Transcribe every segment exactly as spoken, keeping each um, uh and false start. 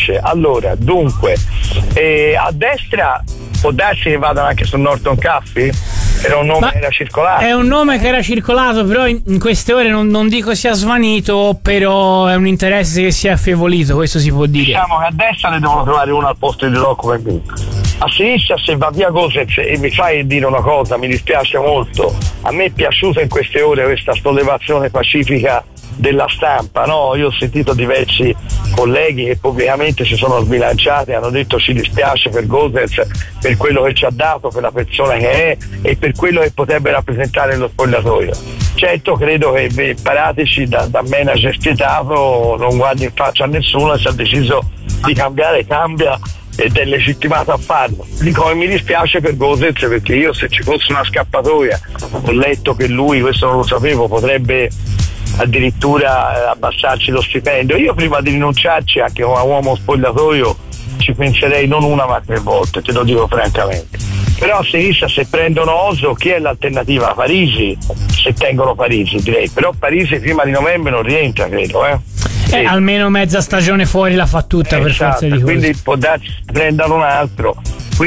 dispiace. Allora, dunque, eh, a destra può darsi che vadano anche su Norton Caffey? Era un nome Ma che era circolato. È un nome che era circolato, però in, in queste ore non, non dico sia svanito, però è un interesse che si è affievolito, questo si può dire. Diciamo che a destra ne devono trovare uno al posto di Rocco Vergara. A sinistra, se va via Gosens, e mi fai dire una cosa, mi dispiace molto, a me è piaciuta in queste ore questa sollevazione pacifica della stampa, no? Io ho sentito diversi colleghi che pubblicamente si sono sbilanciati e hanno detto ci dispiace per Gosens, per quello che ci ha dato, per la persona che è e per quello che potrebbe rappresentare lo spogliatoio. Certo, credo che Paratici da, da manager spietato non guardi in faccia a nessuno e si è deciso di cambiare, cambia ed è legittimato a farlo. Dico che mi dispiace per Gosens, perché io, se ci fosse una scappatoia, ho letto che lui, questo non lo sapevo, potrebbe addirittura abbassarci lo stipendio. Io prima di rinunciarci, anche come uomo spogliatoio, ci penserei non una ma tre volte, te lo dico francamente. Però a sinistra, se prendono Oso, chi è l'alternativa? Parisi, se tengono Parisi, direi. Però Parisi prima di novembre non rientra, credo, eh? Eh, sì. Almeno mezza stagione fuori la fa tutta, esatto, per forza di cose. Quindi può darsi prendano un altro,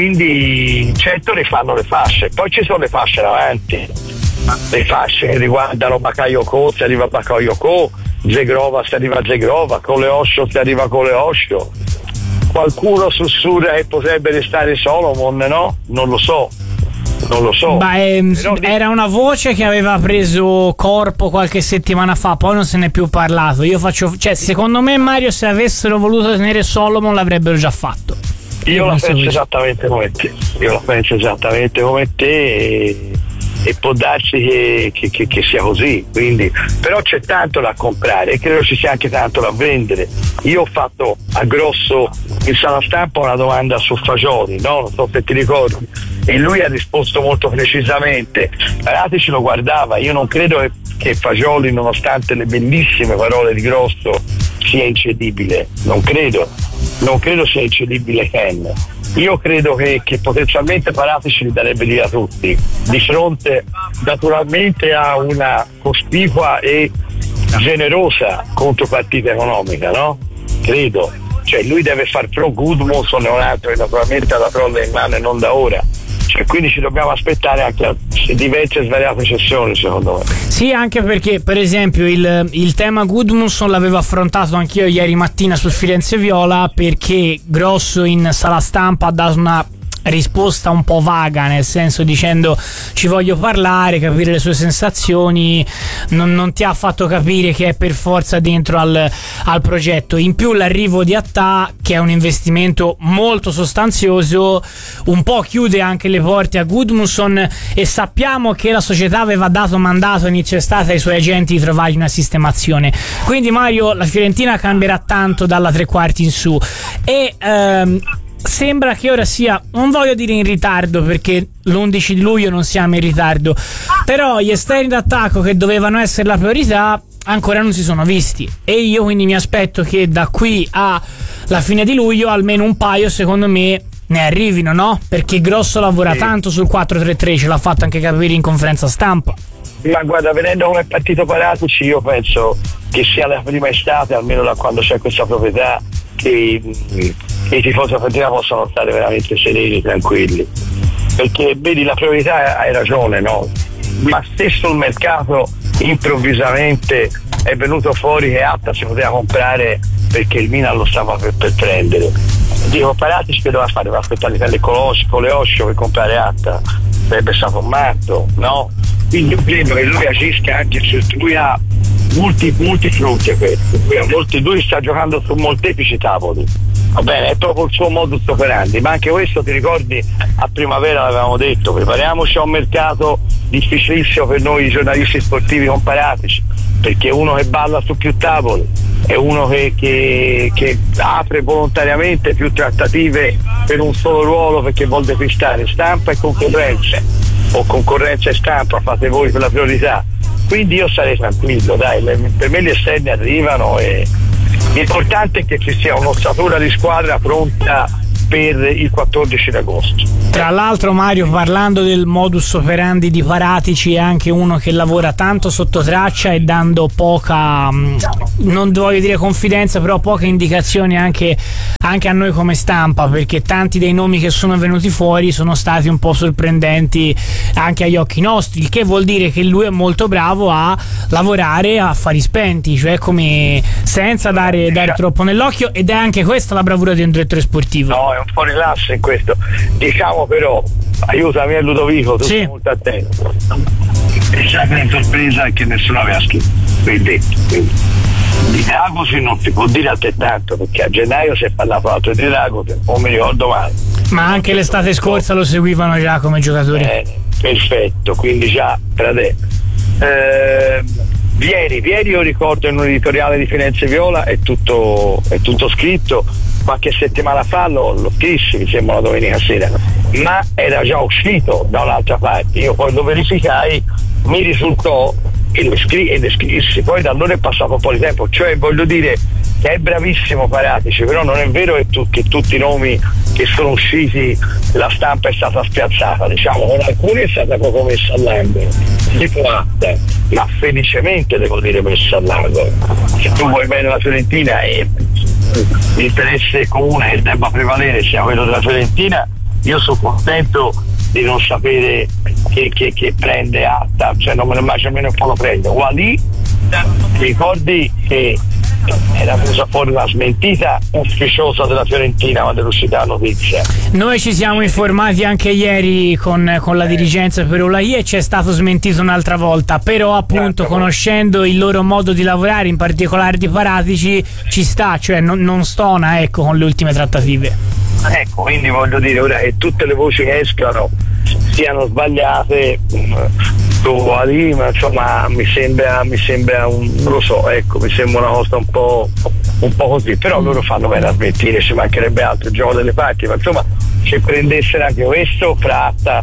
quindi certo ne fanno le fasce, poi ci sono le fasce davanti, le fasce che riguardano Bakayoko, se arriva Bakayoko, Zegrova se arriva Zegrova, Coleoscio se arriva Coleoscio. Qualcuno sussurra che potrebbe restare Solomon, no? Non lo so. Non lo so. Beh, ehm, era una voce che aveva preso corpo qualche settimana fa, poi non se n'è più parlato. Io faccio, cioè, secondo me, Mario, se avessero voluto tenere Solomon l'avrebbero già fatto. Io, Io la penso questo. esattamente come te. Io la penso esattamente come te e, e può darsi che, che, che, che sia così. Quindi, però c'è tanto da comprare e credo ci sia anche tanto da vendere. Io ho fatto a grosso in sala stampa una domanda su Fagioli, no? Non so se ti ricordi. E lui ha risposto molto precisamente. Paratici lo guardava. Io non credo che, che Fagioli, nonostante le bellissime parole di Grosso, sia incedibile. Non credo. Non credo sia incedibile Ken. Io credo che, che potenzialmente Paratici li darebbe via tutti, di fronte naturalmente a una cospicua e generosa contropartita economica, no? Credo. Cioè lui deve far pro Gudmundsson e un altro che naturalmente ha la trolla in mano e non da ora. Cioè, quindi ci dobbiamo aspettare anche a diverse svariate sessioni, secondo me. Sì, anche perché per esempio il, il tema Gudmundsson l'avevo affrontato anch'io ieri mattina sul Firenze Viola, perché Grosso in sala stampa ha dato una risposta un po' vaga, nel senso dicendo ci voglio parlare, capire le sue sensazioni, non, non ti ha fatto capire che è per forza dentro al, al progetto. In più l'arrivo di Attà, che è un investimento molto sostanzioso, un po' chiude anche le porte a Gudmundsson, e sappiamo che la società aveva dato mandato a inizio estate ai suoi agenti di trovargli una sistemazione. Quindi Mario, la Fiorentina cambierà tanto dalla tre quarti in su e ehm, sembra che ora sia, non voglio dire in ritardo perché l'undici di luglio non siamo in ritardo, però gli esterni d'attacco che dovevano essere la priorità ancora non si sono visti, e io quindi mi aspetto che da qui alla fine di luglio almeno un paio, secondo me, ne arrivino, no? Perché Grosso lavora sì. tanto sul quattro tre tre, ce l'ha fatto anche capire in conferenza stampa. Ma guarda, vedendo come è partito Paratici, io penso che sia la prima estate, almeno da quando c'è questa proprietà, che, che i tifosi della Fiorentina possono stare veramente sereni, tranquilli, perché vedi, la priorità, hai ragione, no? Ma stesso il mercato improvvisamente è venuto fuori che Atta si poteva comprare perché il Milan lo stava per, per prendere. Dico, Paratici che doveva fare? Doveva aspettare per le Coleoscio per comprare Atta, sarebbe stato un matto, no? Quindi io credo che lui agisca anche se lui ha molti, molti fronti a questo, lui, ha molti, lui sta giocando su molteplici tavoli, va bene, è proprio il suo modus operandi, ma anche questo, ti ricordi, a primavera l'avevamo detto, prepariamoci a un mercato difficilissimo per noi giornalisti sportivi con Paratici, perché è uno che balla su più tavoli, è uno che, che, che apre volontariamente più trattative per un solo ruolo perché vuol depistare stampa e concorrenza, o concorrenza e stampa, fate voi per la priorità. Quindi io sarei tranquillo, dai, per me gli esterni arrivano e l'importante è che ci sia un'ossatura di squadra pronta per il quattordici d'agosto. Tra l'altro, Mario, parlando del modus operandi di Paratici, è anche uno che lavora tanto sotto traccia e dando poca, non voglio dire confidenza, però poche indicazioni anche anche a noi come stampa, perché tanti dei nomi che sono venuti fuori sono stati un po' sorprendenti anche agli occhi nostri, il che vuol dire che lui è molto bravo a lavorare a affari spenti, cioè come senza dare, dare troppo nell'occhio, ed è anche questa la bravura di un direttore sportivo. No, è un po' rilasso in questo. Diciamo però, aiutami a Ludovico, tu sì. Sei molto attento. È sempre in sorpresa che nessuno aveva scritto, quindi, quindi di Dragosi non si può dire altrettanto, perché a gennaio si è parlato altro di Dragosi, non mi ricordo mai. Ma anche l'estate scorsa lo seguivano già come giocatore. Bene, perfetto, quindi già tra te. Eh, Vieri, Vieri io ricordo in un editoriale di Firenze Viola, è tutto, è tutto scritto, qualche settimana fa lo, lo scrissi, mi sembra una domenica sera, ma era già uscito da un'altra parte. Io poi lo verificai, mi risultò e lo scri- e scrissi, poi da allora è passato un po' di tempo, cioè voglio dire che è bravissimo Paratici, però non è vero che, tu, che tutti i nomi che sono usciti la stampa è stata spiazzata, diciamo, con alcuni è stata proprio messa all'angolo, tipo Atta, ma felicemente devo dire messa all'angolo. Se tu vuoi bene la Fiorentina e l'interesse comune che debba prevalere sia quello della Fiorentina, io sono contento di non sapere che, che, che prende Atta, cioè non me ne immagino nemmeno un po' lo prende. Walì, ricordi che era venuta fuori una smentita ufficiosa della Fiorentina quando è uscita la notizia. Noi ci siamo informati anche ieri con, con la eh. dirigenza per Olaì e c'è stato smentito un'altra volta, però appunto certo, conoscendo il loro modo di lavorare, in particolare di Paratici, ci sta, cioè non, non stona, ecco, con le ultime trattative. Ecco, quindi voglio dire, ora che tutte le voci che escano siano sbagliate su Walì, ma insomma mi sembra mi sembra un, non lo so, ecco, mi sembra una cosa un po' un po' così, però loro fanno bene a smentire, ci mancherebbe altro, il gioco delle parti, ma insomma se prendessero anche questo Fratta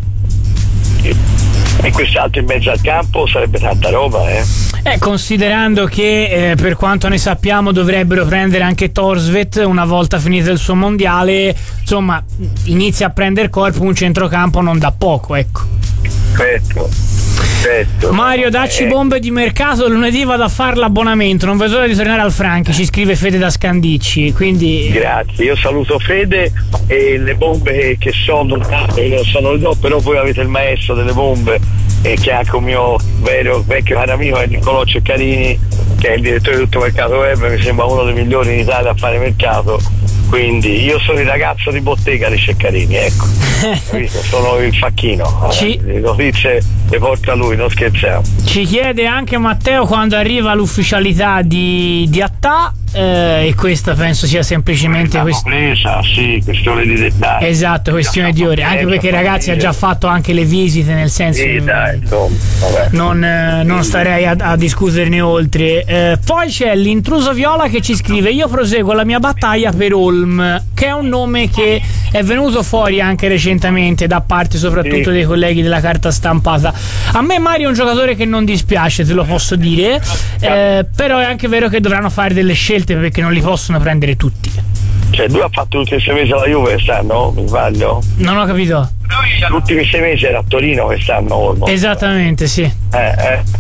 e quest'altro in mezzo al campo sarebbe tanta roba, eh. Eh, considerando che eh, per quanto ne sappiamo dovrebbero prendere anche Thorstvedt una volta finito il suo mondiale, insomma inizia a prendere corpo un centrocampo non da poco, ecco. Perfetto. Perfetto. Mario, dacci eh. bombe di mercato, lunedì vado a fare l'abbonamento, non vedo l'ora di tornare al Franchi, ci scrive Fede da Scandicci, quindi grazie, io saluto Fede e le bombe che sono non sono le do, però voi avete il maestro delle bombe e che è anche un mio vero vecchio caro amico è Niccolò Ceccarini, che è il direttore di tutto mercato web, mi sembra uno dei migliori in Italia a fare mercato, quindi io sono il ragazzo di bottega di Ceccarini, ecco. Sono il facchino, Ci... le notizie le porta lui, non scherziamo. Ci chiede anche Matteo quando arriva l'ufficialità di, di Attà, eh, e questa penso sia semplicemente quest... presa, sì, questione di dettagli. Esatto, questione di ore, anche perché ragazzi ha già fatto anche le visite, nel senso sì, dai, insomma, vabbè. non, eh, non starei a, a discuterne oltre. Eh, poi c'è l'intruso Viola che ci scrive: io proseguo la mia battaglia per Holm, che è un nome che è venuto fuori anche recentemente da parte soprattutto sì. dei colleghi della carta stampata. A me Mario è un giocatore che non dispiace, te lo posso dire, eh, però è anche vero che dovranno fare delle scelte perché non li possono prendere tutti. Cioè lui ha fatto l'ultimo sei mesi alla Juve quest'anno, mi sbaglio? Non ho capito. L'ultimi sei mesi era a Torino quest'anno Olmo. Esattamente, sì. Eh, eh.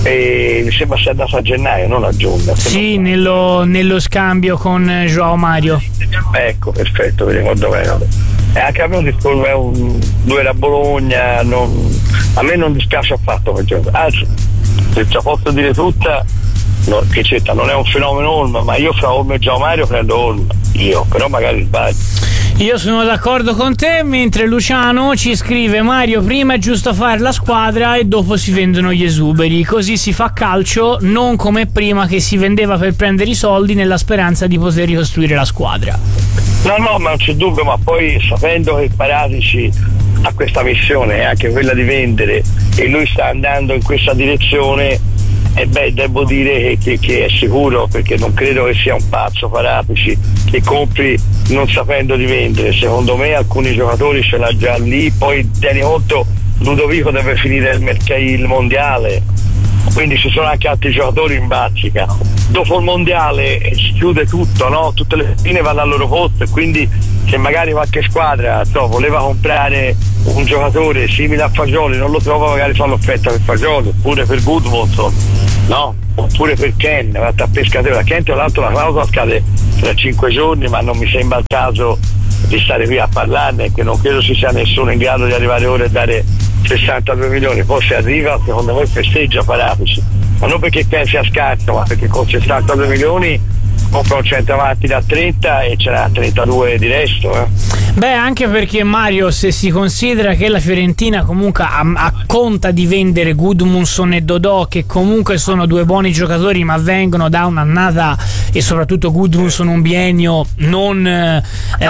E mi sembra sia andato a gennaio, non a giugno. Sì, nello, nello scambio con Joao Mario. Ecco, perfetto, mi ricordo bene. E anche a me un, lui era a Bologna, non, a me non dispiace affatto quel gioco. Anzi, se ci posso dire tutta, no, che c'è, non è un fenomeno Olm, ma io fra Olm e Joao Mario prendo Olm, io, però magari sbaglio. Io sono d'accordo con te, mentre Luciano ci scrive: Mario, prima è giusto fare la squadra e dopo si vendono gli esuberi, così si fa calcio, non come prima che si vendeva per prendere i soldi nella speranza di poter ricostruire la squadra. No, no, ma non c'è dubbio, ma poi sapendo che Paratici ha questa missione, anche quella di vendere, e lui sta andando in questa direzione, e beh, devo dire che, che, che è sicuro, perché non credo che sia un pazzo Paratici che compri non sapendo di vendere. Secondo me alcuni giocatori ce l'ha già lì, poi tieni conto Ludovico deve finire il, merc- il mondiale, quindi ci sono anche altri giocatori in bazzica. Dopo il mondiale si chiude tutto, no? Tutte le fine vanno al loro posto, e quindi se magari qualche squadra so, voleva comprare un giocatore simile a Fagioli, non lo trova, magari fa l'offerta per Fagioli oppure per Gudmundsson. no? Oppure per Ken, va a pescatore. Ken tra l'altro la clausola scade tra cinque giorni, ma non mi sembra il caso di stare qui a parlarne, che non credo ci sia nessuno in grado di arrivare ora e dare sessantadue milioni. Poi se arriva, secondo me festeggia Paratici, ma non perché Ken sia scarso, ma perché con sessantadue milioni compra un centravanti da trenta e ce n'ha trentadue di resto, eh. Beh, anche perché, Mario, se si considera che la Fiorentina comunque ha, ha conta di vendere Gudmundsson e Dodò, che comunque sono due buoni giocatori ma vengono da un'annata, e soprattutto Gudmundsson un biennio non eh,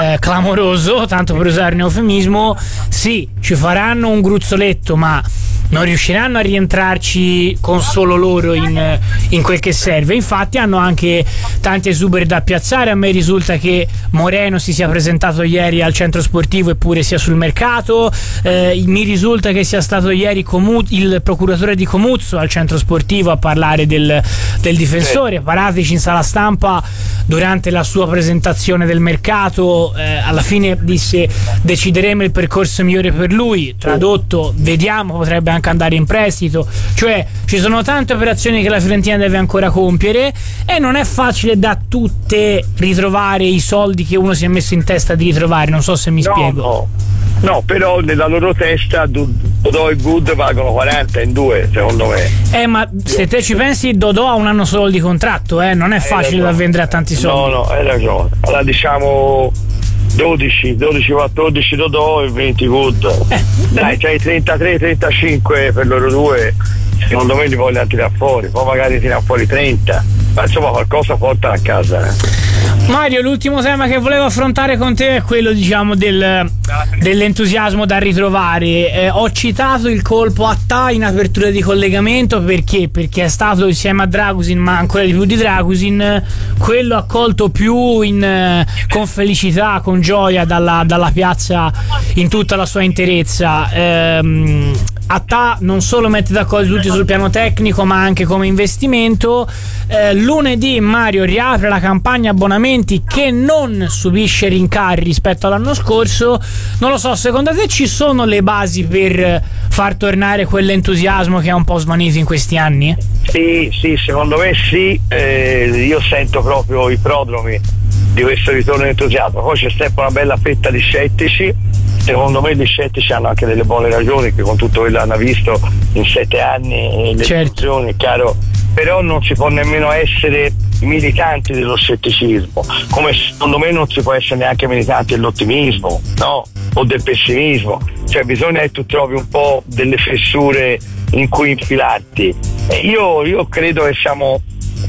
clamoroso, tanto per usare un eufemismo, sì, ci faranno un gruzzoletto, ma non riusciranno a rientrarci con solo loro in, in quel che serve. Infatti hanno anche tanti esuberi da piazzare. A me risulta che Moreno si sia presentato ieri al centro sportivo eppure sia sul mercato. Eh, mi risulta che sia stato ieri Comu- il procuratore di Comuzzo al centro sportivo a parlare del, del difensore. Paratici in sala stampa durante la sua presentazione del mercato eh, alla fine disse: decideremo il percorso migliore per lui, tradotto vediamo, potrebbe anche andare in prestito. Cioè ci sono tante operazioni che la Fiorentina deve ancora compiere e non è facile da tutte ritrovare i soldi che uno si è messo in testa di ritrovare. Non so se mi no, spiego. No, no, però nella loro testa Dodò e Good valgono quaranta in due, secondo me. Eh, ma se te ci pensi, Dodò ha un anno solo di contratto, eh, non è facile da vendere a tanti soldi. No, no, hai ragione. Allora diciamo dodici, dodici, quattordici Dodò e venti Good. Eh, Dai, c'hai trentatré, trentacinque per loro due. Secondo me li vogliono tirare fuori, poi magari tirare fuori trenta, ma insomma qualcosa portano a casa, eh. Mario, l'ultimo tema che volevo affrontare con te è quello, diciamo, del, dell'entusiasmo da ritrovare. Eh, ho citato il colpo a Ta in apertura di collegamento perché? Perché è stato insieme a Dragusin, ma ancora di più di Dragusin, quello accolto più in, con felicità, con gioia dalla, dalla piazza in tutta la sua interezza. Ehm, Atta non solo mette d'accordo tutti sul piano tecnico ma anche come investimento. eh, lunedì Mario riapre la campagna abbonamenti che non subisce rincari rispetto all'anno scorso. Non lo so, secondo te ci sono le basi per far tornare quell'entusiasmo che è un po' svanito in questi anni? Sì, sì, secondo me sì. eh, io sento proprio i prodromi di questo ritorno entusiasmo. Poi c'è sempre una bella fetta di scettici. Secondo me gli scettici hanno anche delle buone ragioni, che con tutto quello hanno visto in sette anni le certo. è chiaro, però non si può nemmeno essere militanti dello scetticismo, come secondo me non si può essere neanche militanti dell'ottimismo, no? O del pessimismo. Cioè bisogna che tu trovi un po' delle fessure in cui infilarti. E io, io credo che siamo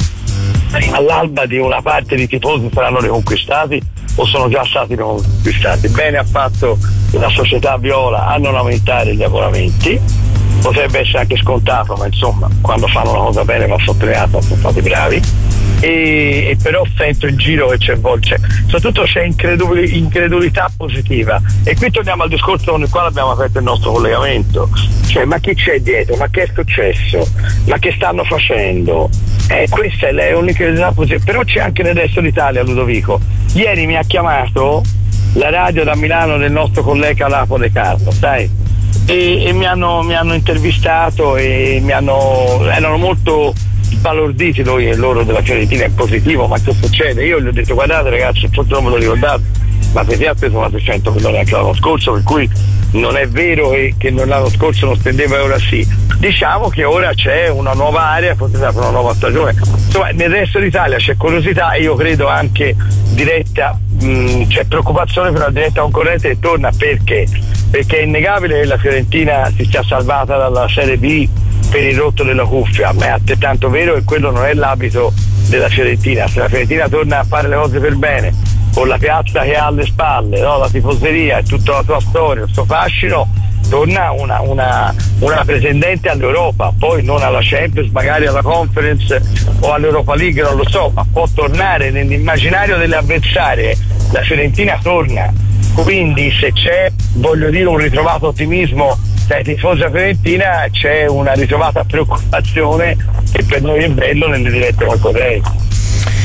all'alba di una parte di tifosi saranno riconquistati o sono già stati riconquistati. Bene ha fatto la società viola a non aumentare gli abbonamenti, potrebbe essere anche scontato, ma insomma quando fanno una cosa bene va sottolineato, sono stati bravi. E, e però sento in giro che c'è, c'è soprattutto c'è incredul- incredulità positiva, e qui torniamo al discorso con il quale abbiamo aperto il nostro collegamento. Cioè, ma chi c'è dietro? Ma che è successo? Ma che stanno facendo? Eh, questa è un'incredulità positiva. Però c'è anche nel resto d'Italia, Ludovico. Ieri mi ha chiamato la radio da Milano del nostro collega Lapo De Carlo, sai? E, e mi hanno mi hanno intervistato e mi hanno erano molto sbalorditi noi e loro della Fiorentina in positivo. Ma che succede? Io gli ho detto: guardate ragazzi, forse non me lo ricordate, ma per ha preso una trecento milioni anche l'anno scorso, per cui non è vero che l'anno scorso non spendeva e ora sì. Diciamo che ora c'è una nuova area, forse sarà una nuova stagione. Insomma, nel resto d'Italia c'è curiosità e io credo anche diretta, mh, c'è preoccupazione per una diretta concorrente che torna. Perché? Perché è innegabile che la Fiorentina si sia salvata dalla Serie B per il rotto della cuffia, ma è altrettanto vero che quello non è l'abito della Fiorentina. Se la Fiorentina torna a fare le cose per bene, con la piazza che ha alle spalle, no? La tifoseria e tutta la sua storia, il suo fascino, torna una, una, una pretendente all'Europa, poi non alla Champions, magari alla Conference o all'Europa League, non lo so, ma può tornare nell'immaginario delle avversarie. La Fiorentina torna, quindi se c'è, voglio dire, un ritrovato ottimismo dai tifosi della Fiorentina, c'è una ritrovata preoccupazione che per noi è bello nelle dirette concorrenti.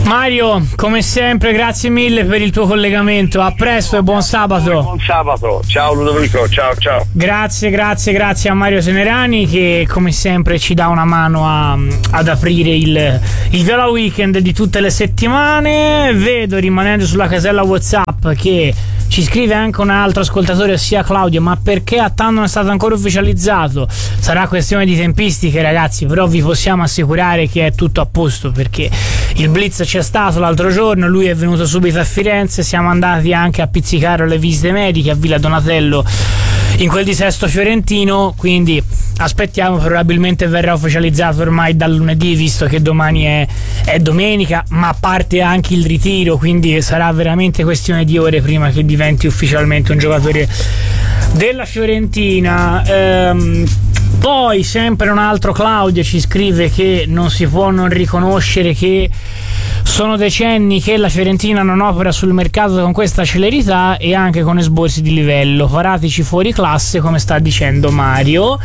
Mario, come sempre, grazie mille per il tuo collegamento. A presto e buon sabato. Buon sabato. Ciao Ludovico, ciao ciao. Grazie, grazie, grazie a Mario Senerani che come sempre ci dà una mano a, ad aprire il, il Viola Weekend di tutte le settimane. Vedo, rimanendo sulla casella WhatsApp, che ci scrive anche un altro ascoltatore, ossia Claudio: ma perché a Tanto non è stato ancora ufficializzato? Sarà questione di tempistiche, ragazzi, però vi possiamo assicurare che è tutto a posto, perché il Blitz c'è stato l'altro giorno, lui è venuto subito a Firenze, siamo andati anche a pizzicare le visite mediche a Villa Donatello in quel di Sesto Fiorentino, quindi aspettiamo, probabilmente verrà ufficializzato ormai dal lunedì, visto che domani è, è domenica, ma parte anche il ritiro, quindi sarà veramente questione di ore prima che diventi ufficialmente un giocatore della Fiorentina. Ehm, poi sempre un altro Claudio ci scrive che non si può non riconoscere che sono decenni che la Fiorentina non opera sul mercato con questa celerità e anche con esborsi di livello, paratici fuori classe, come sta dicendo Mario.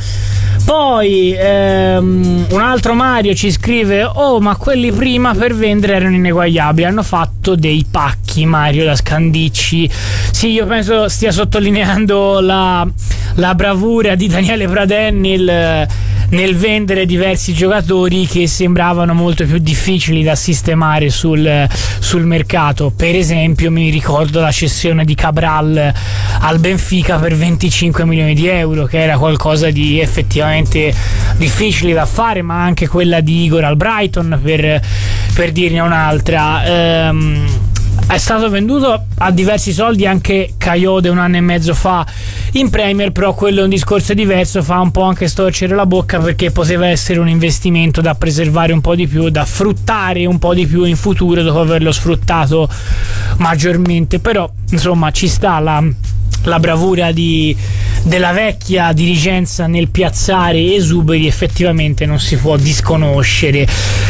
Poi ehm, un altro Mario ci scrive: oh, ma quelli prima per vendere erano ineguagliabili, hanno fatto dei pacchi. Mario da Scandicci. Sì, io penso stia sottolineando la, la bravura di Daniele Pradè nel, nel vendere diversi giocatori che sembravano molto più difficili da sistemare sul, sul mercato. Per esempio mi ricordo la cessione di Cabral al Benfica per venticinque milioni di euro, che era qualcosa di effettivamente difficile da fare, ma anche quella di Igor al Brighton, per, per dirne un'altra. Ehm, è stato venduto a diversi soldi anche Kayode un anno e mezzo fa in Premier, però quello è un discorso diverso, fa un po' anche storcere la bocca, perché poteva essere un investimento da preservare un po' di più, da fruttare un po' di più in futuro dopo averlo sfruttato maggiormente. Però insomma ci sta la, la bravura di, della vecchia dirigenza nel piazzare esuberi, effettivamente non si può disconoscere.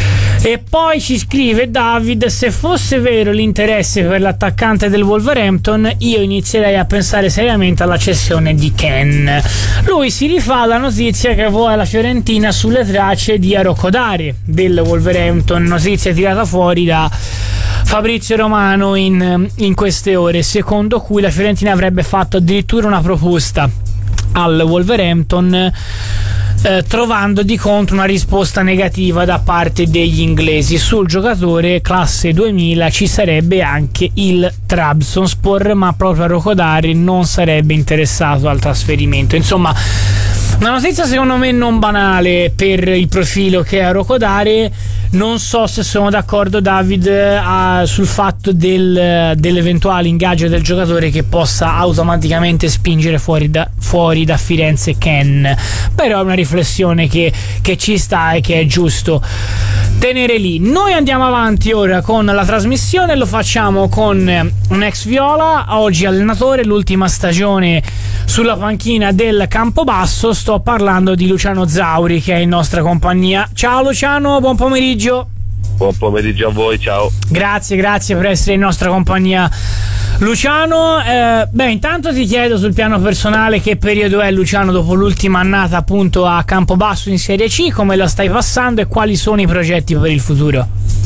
E poi ci scrive David: se fosse vero l'interesse per l'attaccante del Wolverhampton, io inizierei a pensare seriamente alla cessione di Ken. Lui si rifà alla notizia che vuole la Fiorentina sulle tracce di Arokodare del Wolverhampton, notizia tirata fuori da Fabrizio Romano in, in queste ore, secondo cui la Fiorentina avrebbe fatto addirittura una proposta al Wolverhampton, Eh, trovando di contro una risposta negativa da parte degli inglesi. Sul giocatore classe duemila ci sarebbe anche il Trabzonspor, ma proprio Arokodare non sarebbe interessato al trasferimento. Insomma, una notizia secondo me non banale per il profilo che è Arokodare. Non so se sono d'accordo, David, a, sul fatto del, dell'eventuale ingaggio del giocatore che possa automaticamente spingere fuori da, fuori da Firenze Ken, però è una riflessione che, che ci sta e che è giusto tenere lì. Noi andiamo avanti ora con la trasmissione, lo facciamo con un ex Viola, oggi allenatore, l'ultima stagione sulla panchina del Campobasso. Sto parlando di Luciano Zauri, che è in nostra compagnia. Ciao Luciano, buon pomeriggio. Buon pomeriggio a voi, ciao. Grazie, grazie per essere in nostra compagnia, Luciano. Eh, beh, intanto ti chiedo sul piano personale che periodo è, Luciano, dopo l'ultima annata appunto a Campobasso in Serie C, come la stai passando e quali sono i progetti per il futuro?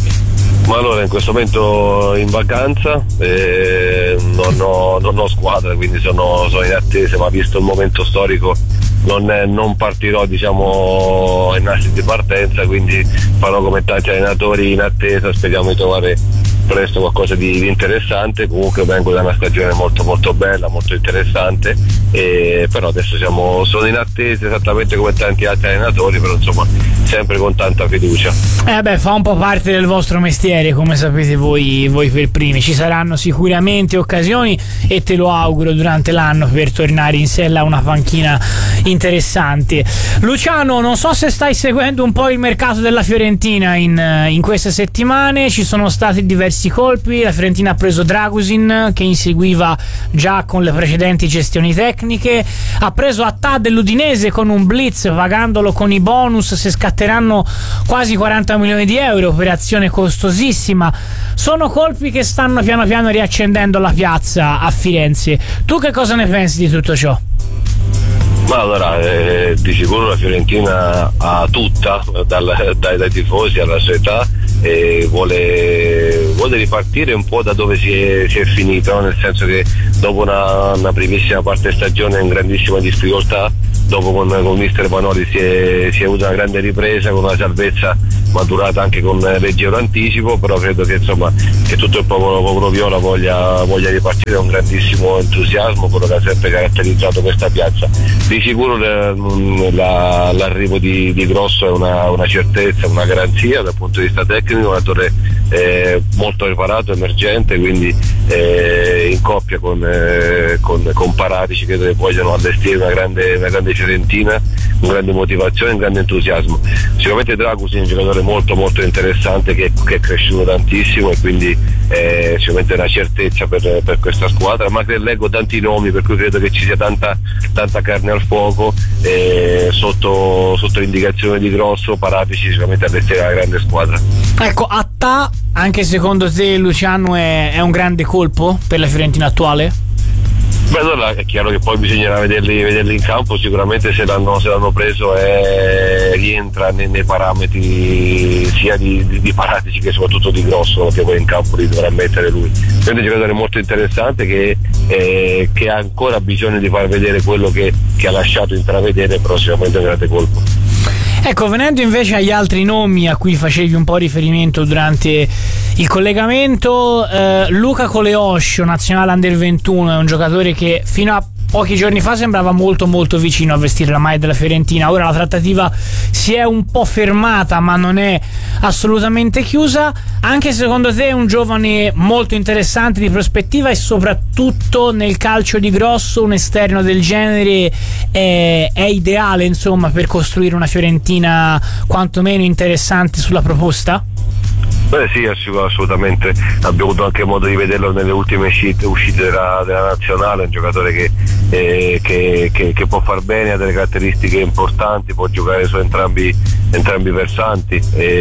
Ma allora, in questo momento in vacanza, eh, non, ho, non ho squadra, quindi sono, sono in attesa, ma visto il momento storico non, è, non partirò, diciamo, in assi di partenza, quindi farò come tanti allenatori in attesa, speriamo di trovare presto qualcosa di, di interessante. Comunque vengo da una stagione molto molto bella, molto interessante, e però adesso siamo sono in attesa esattamente come tanti altri allenatori, però insomma sempre con tanta fiducia. Eh beh, fa un po' parte del vostro mestiere, come sapete voi, voi per primi. Ci saranno sicuramente occasioni, e te lo auguro, durante l'anno per tornare in sella a una panchina interessante. Luciano, non so se stai seguendo un po' il mercato della Fiorentina in, in queste settimane. Ci sono stati diversi colpi. La Fiorentina ha preso Dragusin, che inseguiva già con le precedenti gestioni tecniche, ha preso Attà dell'Udinese con un blitz, pagandolo con i bonus, se scatteranno quasi quaranta milioni di euro, operazione costosissima. Sono colpi che stanno piano piano riaccendendo la piazza a Firenze. Tu che cosa ne pensi di tutto ciò? Ma allora, eh, di sicuro la Fiorentina ha tutta, dal, dai, dai tifosi alla società, e vuole vuole ripartire un po' da dove si è, si è finito, no? Nel senso che dopo una, una primissima parte stagione in grandissima difficoltà, dopo con, con mister Panoli si è, si è avuta una grande ripresa con una salvezza maturata anche con leggero anticipo, però credo che insomma che tutto il popolo, popolo viola voglia, voglia ripartire con grandissimo entusiasmo, quello che ha sempre caratterizzato questa piazza. Di sicuro le, la, l'arrivo di, di Grosso è una, una certezza, una garanzia dal punto di vista tecnico, un attore eh, molto preparato, emergente, quindi eh, in coppia con, eh, con, con Paratici credo che vogliano allestire una grande, una grande Fiorentina, con grande motivazione, un grande entusiasmo. Sicuramente Dragusin è un giocatore molto molto interessante che, che è cresciuto tantissimo e quindi è sicuramente una certezza per, per questa squadra, ma che leggo tanti nomi per cui credo che ci sia tanta, tanta carne al fuoco eh, sotto, sotto l'indicazione di Grosso. Paratici sicuramente allestirà una grande squadra. Ecco, Attà anche secondo te, Luciano, è, è un grande colpo per la Fiorentina attuale? Beh, allora è chiaro che poi bisognerà vederli, vederli in campo. Sicuramente se l'hanno, se l'hanno preso è, rientra nei, nei parametri sia di, di, di Paratici che soprattutto di Grosso, che poi in campo li dovrà mettere lui. Quindi è un giocatore molto interessante che, eh, che ha ancora bisogno di far vedere quello che, che ha lasciato intravedere, però sicuramente è un grande colpo. Ecco, venendo invece agli altri nomi a cui facevi un po' riferimento durante il collegamento, eh, Luca Coleoscio, nazionale under ventuno, è un giocatore che fino a pochi giorni fa sembrava molto molto vicino a vestire la maglia della Fiorentina. Ora la trattativa si è un po' fermata, ma non è assolutamente chiusa. Anche secondo te è un giovane molto interessante di prospettiva, e soprattutto nel calcio di Grosso un esterno del genere è, è ideale, insomma, per costruire una Fiorentina quantomeno interessante sulla proposta? Beh sì, assolutamente, abbiamo avuto anche modo di vederlo nelle ultime uscite, uscite della, della nazionale. È un giocatore che, eh, che, che, che può far bene, ha delle caratteristiche importanti, può giocare su entrambi, entrambi i versanti,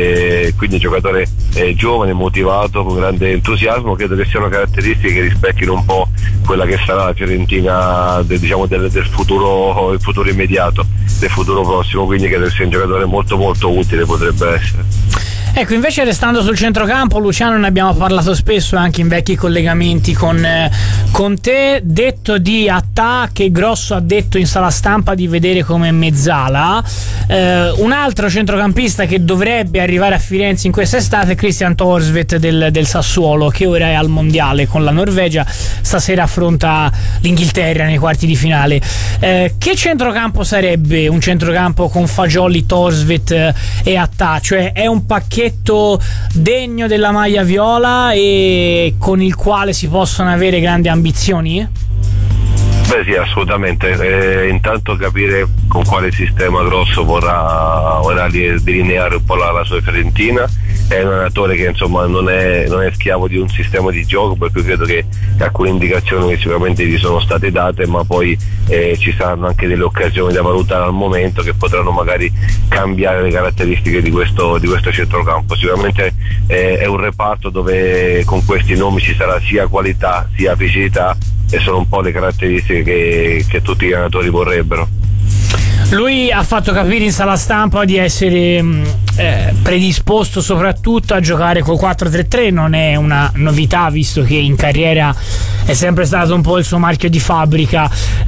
e quindi un giocatore eh, giovane, motivato, con grande entusiasmo. Credo che siano caratteristiche che rispecchino un po' quella che sarà la Fiorentina del, diciamo, del, del futuro, il futuro immediato, del futuro prossimo, quindi credo che sia un giocatore molto molto utile, potrebbe essere. Ecco, invece restando sul centrocampo, Luciano, ne abbiamo parlato spesso anche in vecchi collegamenti con, eh, con te. Detto di Attà, che Grosso ha detto in sala stampa di vedere come mezzala. Eh, un altro centrocampista che dovrebbe arrivare a Firenze in quest'estate è Christian Thorstvedt del, del Sassuolo, che ora è al mondiale con la Norvegia, stasera affronta l'Inghilterra nei quarti di finale. Eh, che centrocampo sarebbe un centrocampo con Fagioli, Thorstvedt e Attà? Cioè è un pacchetto degno della maglia viola e con il quale si possono avere grandi ambizioni? Beh sì, assolutamente. Eh, intanto capire con quale sistema Grosso vorrà, vorrà delineare un po' la, la sua Fiorentina. È un allenatore che insomma non è, non è schiavo di un sistema di gioco, per cui credo che alcune indicazioni sicuramente gli sono state date, ma poi eh, ci saranno anche delle occasioni da valutare al momento che potranno magari cambiare le caratteristiche di questo, di questo centrocampo. Sicuramente eh, è un reparto dove con questi nomi ci sarà sia qualità sia fisicità, e sono un po' le caratteristiche che, che tutti gli allenatori vorrebbero. Lui ha fatto capire in sala stampa di essere eh, predisposto soprattutto a giocare col quattro tre tre. Non è una novità, visto che in carriera è sempre stato un po' il suo marchio di fabbrica.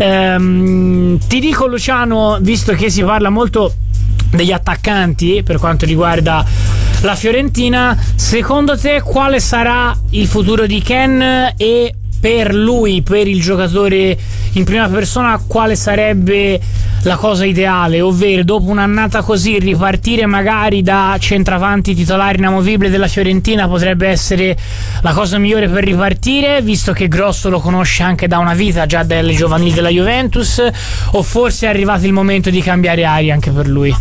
Ehm, ti dico, Luciano, visto che si parla molto degli attaccanti per quanto riguarda la Fiorentina, secondo te quale sarà il futuro di Ken, e per lui, per il giocatore in prima persona, quale sarebbe la cosa ideale? Ovvero, dopo un'annata così, ripartire magari da centravanti titolare inamovibile della Fiorentina potrebbe essere la cosa migliore per ripartire, visto che Grosso lo conosce anche da una vita, già dalle giovanili della Juventus, o forse è arrivato il momento di cambiare aria anche per lui?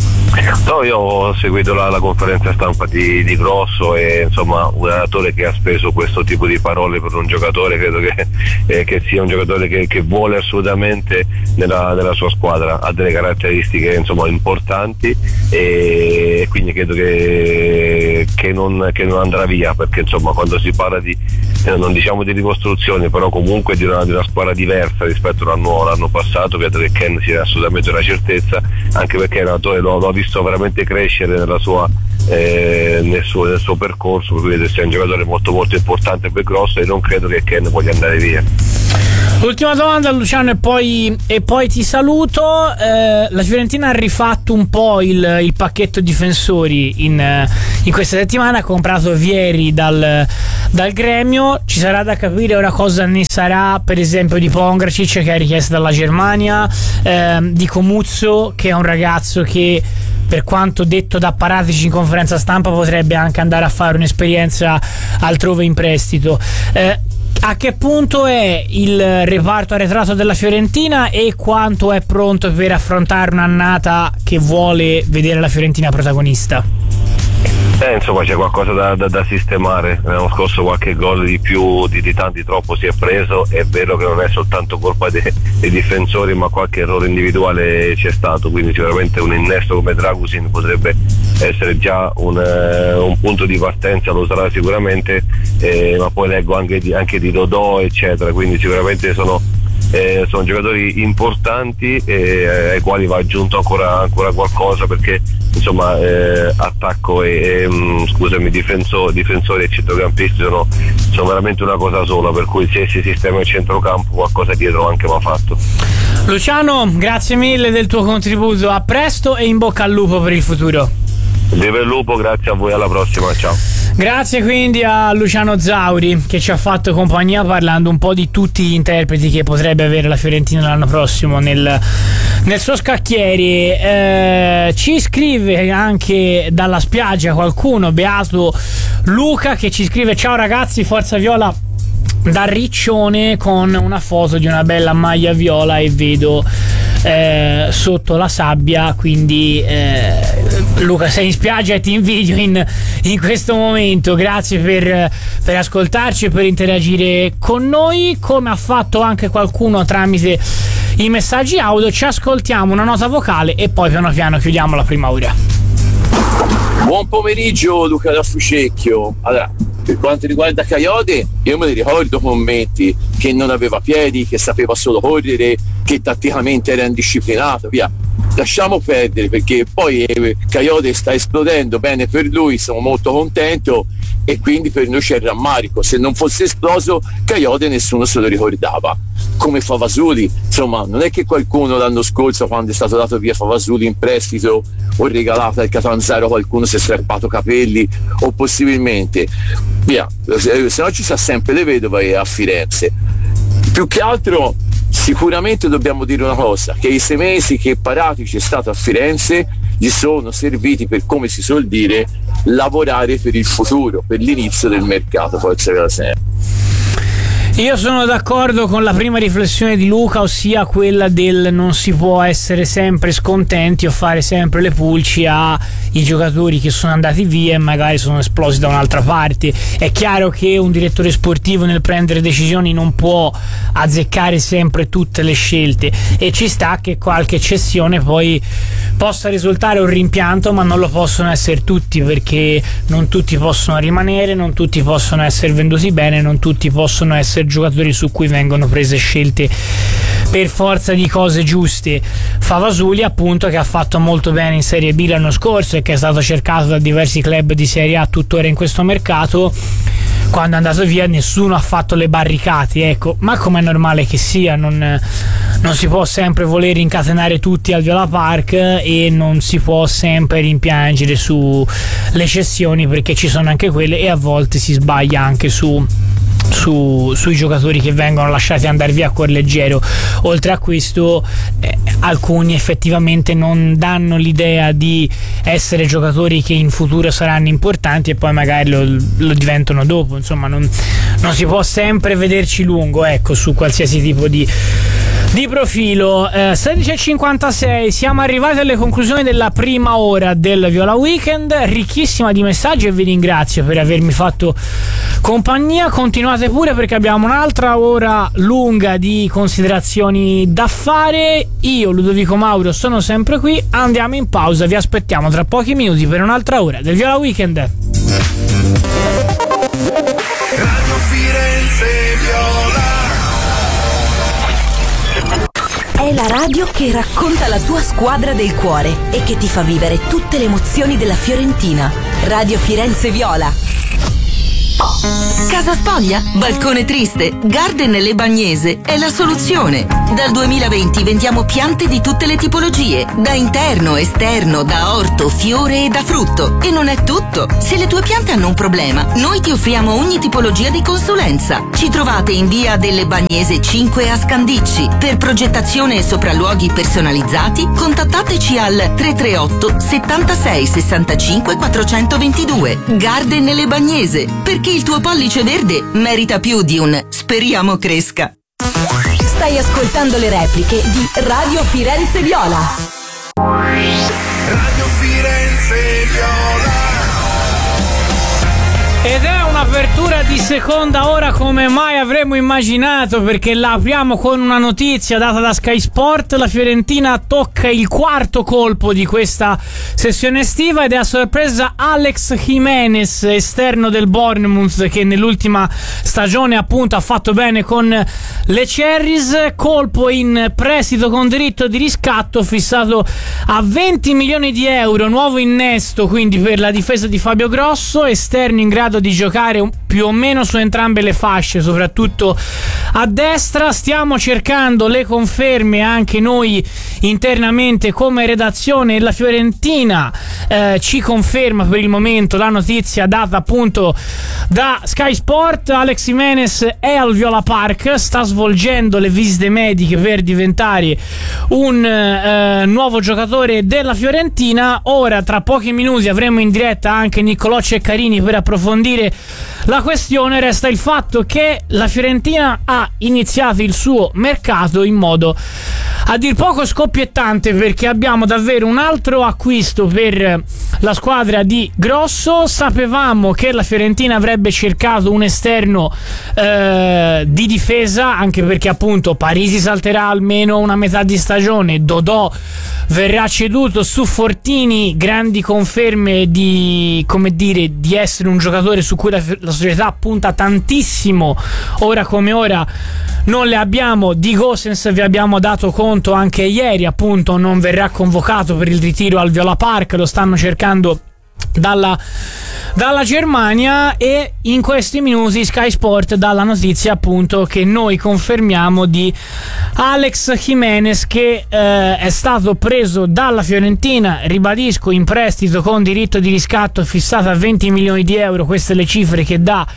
No, io ho seguito la, la conferenza stampa di, di Grosso, e insomma un allenatore che ha speso questo tipo di parole per un giocatore, credo che, eh, che sia un giocatore che, che vuole assolutamente nella, nella sua squadra, ha delle caratteristiche insomma importanti, e quindi credo che, che, non, che non andrà via, perché insomma quando si parla di, eh, non diciamo di ricostruzione, però comunque di una, di una squadra diversa rispetto all'anno, all'anno passato, credo che Ken sia assolutamente una certezza, anche perché l'allenatore lo, lo ha visto visto veramente crescere nella sua, eh, nel, suo, nel suo percorso, quindi è un giocatore molto molto importante per Grosso, e non credo che Ken voglia andare via. Ultima domanda, Luciano, e poi, e poi ti saluto. Eh, la Fiorentina ha rifatto un po' il, il pacchetto difensori in, in questa settimana, ha comprato Vieri dal, dal Gremio. Ci sarà da capire ora cosa ne sarà, per esempio, di Pongracic, che è richiesto dalla Germania, eh, di Comuzzo, che è un ragazzo che, per quanto detto da Paratici in conferenza stampa, potrebbe anche andare a fare un'esperienza altrove in prestito. Eh, a che punto è il reparto arretrato della Fiorentina e quanto è pronto per affrontare un'annata che vuole vedere la Fiorentina protagonista? Eh, insomma, c'è qualcosa da, da, da sistemare. L'anno scorso qualche gol di più di, di tanti troppo si è preso. È vero che non è soltanto colpa dei, dei difensori, ma qualche errore individuale c'è stato, quindi sicuramente un innesto come Dragusin potrebbe essere già un, eh, un punto di partenza, lo sarà sicuramente, eh, ma poi leggo anche di, anche di Dodò eccetera, quindi sicuramente sono Eh, sono giocatori importanti, eh, ai quali va aggiunto ancora, ancora qualcosa, perché insomma eh, attacco e, e mh, scusami difenso, difensori e centrocampisti sono, sono veramente una cosa sola, per cui se si sistema il centrocampo qualcosa dietro anche va fatto. Luciano, grazie mille del tuo contributo, a presto e in bocca al lupo per il futuro. Viva il lupo, grazie a voi, alla prossima, ciao. Grazie quindi a Luciano Zauri, che ci ha fatto compagnia parlando un po' di tutti gli interpreti che potrebbe avere la Fiorentina l'anno prossimo nel, nel suo scacchiere. Eh, ci scrive anche dalla spiaggia qualcuno, beato Luca, che ci scrive: ciao ragazzi, forza viola da Riccione, con una foto di una bella maglia viola e vedo eh, sotto la sabbia, quindi eh, Luca, sei in spiaggia e ti invidio in, in questo momento. Grazie per, per ascoltarci e per interagire con noi, come ha fatto anche qualcuno tramite i messaggi audio. Ci ascoltiamo una nota vocale e poi piano piano chiudiamo la prima ora. Buon pomeriggio Luca da Fucecchio. Allora, per quanto riguarda Coyote, io me li ricordo commenti che non aveva piedi, che sapeva solo correre, che tatticamente era indisciplinato, via. Lasciamo perdere, perché poi eh, Coyote sta esplodendo, bene per lui, sono molto contento, e quindi per noi c'è il rammarico. Se non fosse esploso Coyote nessuno se lo ricordava. Come Favasuli, insomma, non è che qualcuno l'anno scorso, quando è stato dato via Favasuli in prestito o regalato al Catanzaro, qualcuno si è strappato capelli, o possibilmente via, se no ci sta sempre le vedove a Firenze. Più che altro sicuramente dobbiamo dire una cosa, che i sei mesi che Paratici è stato a Firenze gli sono serviti per, come si suol dire, lavorare per il futuro, per l'inizio del mercato, forza della sempre. Io sono d'accordo con la prima riflessione di Luca, ossia quella del non si può essere sempre scontenti o fare sempre le pulci ai giocatori che sono andati via e magari sono esplosi da un'altra parte. È chiaro che un direttore sportivo nel prendere decisioni non può azzeccare sempre tutte le scelte, e ci sta che qualche eccezione poi possa risultare un rimpianto, ma non lo possono essere tutti, perché non tutti possono rimanere, non tutti possono essere venduti bene, non tutti possono essere giocatori su cui vengono prese scelte per forza di cose giuste. Favasuli, appunto, che ha fatto molto bene in Serie B l'anno scorso e che è stato cercato da diversi club di Serie A tuttora in questo mercato, quando è andato via nessuno ha fatto le barricate, ecco, ma come è normale che sia, non, non si può sempre voler incatenare tutti al Viola Park e non si può sempre rimpiangere su le cessioni, perché ci sono anche quelle e a volte si sbaglia anche su Su, sui giocatori che vengono lasciati andare via a cuor leggero. Oltre a questo, eh, alcuni effettivamente non danno l'idea di essere giocatori che in futuro saranno importanti e poi magari lo, lo diventano dopo. Insomma, non, non si può sempre vederci lungo, ecco, su qualsiasi tipo di di profilo. eh, sedici e cinquantasei, siamo arrivati alle conclusioni della prima ora del Viola Weekend, ricchissima di messaggi, e vi ringrazio per avermi fatto compagnia. Continuate pure, perché abbiamo un'altra ora lunga di considerazioni da fare. Io, Ludovico Mauro, sono sempre qui. Andiamo in pausa, vi aspettiamo tra pochi minuti per un'altra ora del Viola Weekend. Radio Firenze Viola. È la radio radio che racconta la tua squadra del cuore e che ti fa vivere tutte le emozioni della Fiorentina. Radio Firenze Viola. Casa spoglia? Balcone triste? Garden Le Bagnese è la soluzione. Dal duemilaventi vendiamo piante di tutte le tipologie, da interno, esterno, da orto, fiore e da frutto. E non è tutto. Se le tue piante hanno un problema, noi ti offriamo ogni tipologia di consulenza. Ci trovate in via delle Bagnese cinque a Scandicci. Per progettazione e sopralluoghi personalizzati, contattateci al tre tre otto settantasei sessantacinque quattrocentoventidue. Garden Le Bagnese, perché il tuo pollice verde merita più di un speriamo cresca. Stai ascoltando le repliche di Radio Firenze Viola. Radio Firenze Viola. Ed è un'apertura di seconda ora come mai avremmo immaginato, perché la apriamo con una notizia data da Sky Sport. La Fiorentina tocca il quarto colpo di questa sessione estiva ed è a sorpresa Alex Jimenez, esterno del Bournemouth, che nell'ultima stagione appunto ha fatto bene con le Cherries. Colpo in prestito con diritto di riscatto fissato a venti milioni di euro, nuovo innesto quindi per la difesa di Fabio Grosso, esterno in grado di giocare più o meno su entrambe le fasce, soprattutto a destra. Stiamo cercando le conferme anche noi internamente come redazione e la Fiorentina eh, ci conferma per il momento la notizia data appunto da Sky Sport. Alex Jimenez è al Viola Park, sta svolgendo le visite mediche per diventare un eh, nuovo giocatore della Fiorentina. Ora tra pochi minuti avremo in diretta anche Niccolò Ceccarini per approfondire la questione. Resta il fatto che la Fiorentina ha iniziato il suo mercato in modo a dir poco scoppiettante, perché abbiamo davvero un altro acquisto per la squadra di Grosso. Sapevamo che la Fiorentina avrebbe cercato un esterno eh, di difesa, anche perché appunto Parisi salterà almeno una metà di stagione, Dodò verrà ceduto, su Fortini grandi conferme di, come dire, di essere un giocatore su cui la, la società punta tantissimo. Ora come ora non le abbiamo. Di Gosens vi abbiamo dato conto anche ieri, appunto non verrà convocato per il ritiro al Viola Park, lo stanno cercando dalla, dalla Germania. E in questi minuti Sky Sport dà la notizia appunto che noi confermiamo di Alex Jimenez, che eh, è stato preso dalla Fiorentina, ribadisco, in prestito con diritto di riscatto fissato a venti milioni di euro. Queste le cifre che dà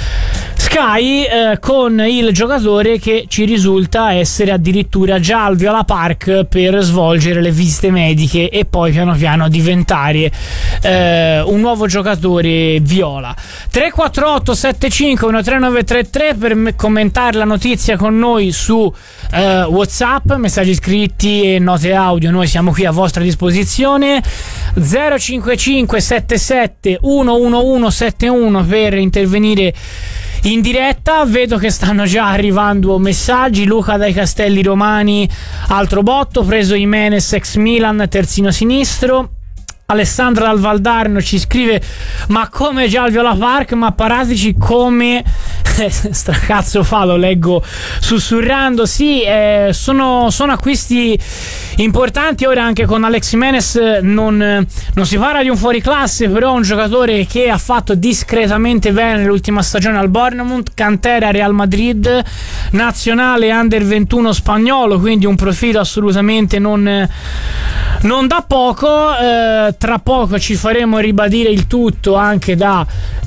Sky, eh, con il giocatore che ci risulta essere addirittura già al Viola Park per svolgere le visite mediche e poi piano piano diventare eh, un nuovo giocatore viola. Tre quattro otto sette cinque uno tre nove tre tre per me- commentare la notizia con noi su eh, WhatsApp, messaggi scritti e note audio, noi siamo qui a vostra disposizione. Zero cinque cinque sette sette uno uno uno sette uno per intervenire in diretta. Vedo che stanno già arrivando messaggi. Luca dai Castelli Romani, altro botto, preso Jimenez ex Milan, terzino sinistro. Alessandra dal Valdarno ci scrive: ma come già al Viola Park? Ma paratici come stracazzo fa, lo leggo sussurrando. Sì, eh, sono, sono acquisti importanti. Ora anche con Alex Jimenez non, non si parla di un fuoriclasse, però un giocatore che ha fatto discretamente bene nell'ultima stagione al Bournemouth, cantera Real Madrid, nazionale under ventuno spagnolo, quindi un profilo assolutamente non, non da poco. Eh, tra poco ci faremo ribadire il tutto anche da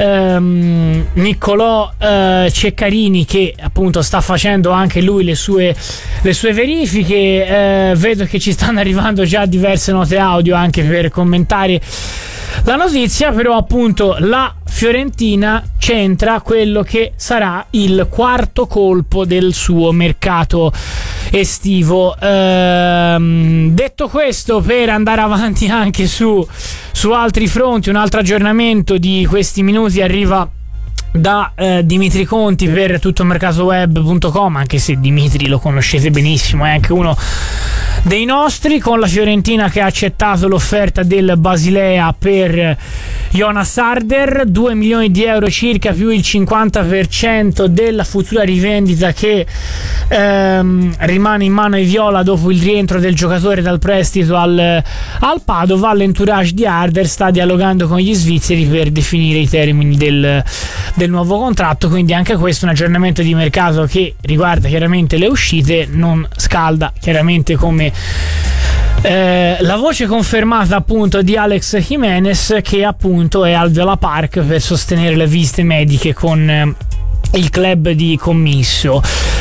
ehm, Niccolò eh, Ceccarini, che appunto sta facendo anche lui le sue, le sue verifiche. Eh, vedo che ci stanno arrivando già diverse note audio anche per commentare la notizia, però appunto la Fiorentina centra quello che sarà il quarto colpo del suo mercato estivo. Ehm, detto questo, per andare avanti anche su, su altri fronti, un altro aggiornamento di questi minuti arriva da eh, Dimitri Conti per tuttomercatoweb punto com, anche se Dimitri lo conoscete benissimo, è anche uno dei nostri, con la Fiorentina che ha accettato l'offerta del Basilea per Jonas Harder, due milioni di euro circa più il cinquanta per cento della futura rivendita che ehm, rimane in mano ai viola dopo il rientro del giocatore dal prestito al, al Padova. L'entourage di Harder sta dialogando con gli svizzeri per definire i termini del, del nuovo contratto, quindi anche questo è un aggiornamento di mercato che riguarda chiaramente le uscite, non scalda chiaramente come Eh, la voce confermata appunto di Alex Jimenez, che appunto è al Viola Park per sostenere le visite mediche con eh, il club di Commisso.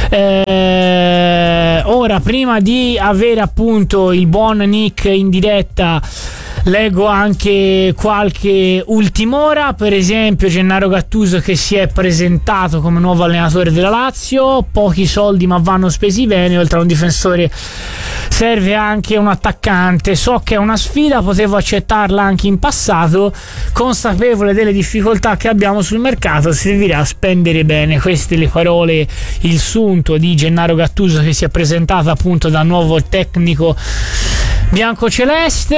Eh, ora, prima di avere appunto il buon Nick in diretta, leggo anche qualche ultim'ora, per esempio Gennaro Gattuso che si è presentato come nuovo allenatore della Lazio, pochi soldi ma vanno spesi bene, oltre a un difensore serve anche un attaccante, so che è una sfida, potevo accettarla anche in passato, consapevole delle difficoltà che abbiamo sul mercato servirà spendere bene. Queste le parole, il sunto di Gennaro Gattuso che si è presentato appunto da nuovo tecnico biancoceleste,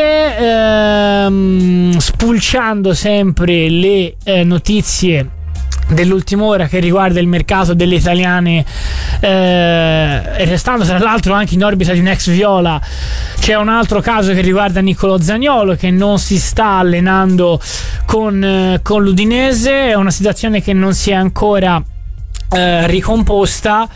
ehm, spulciando sempre le eh, notizie dell'ultima ora che riguarda il mercato delle italiane, eh, restando tra l'altro anche in orbita di un ex Viola. C'è un altro caso che riguarda Niccolò Zaniolo, che non si sta allenando con, eh, con l'Udinese, è una situazione che non si è ancora Eh, ricomposta,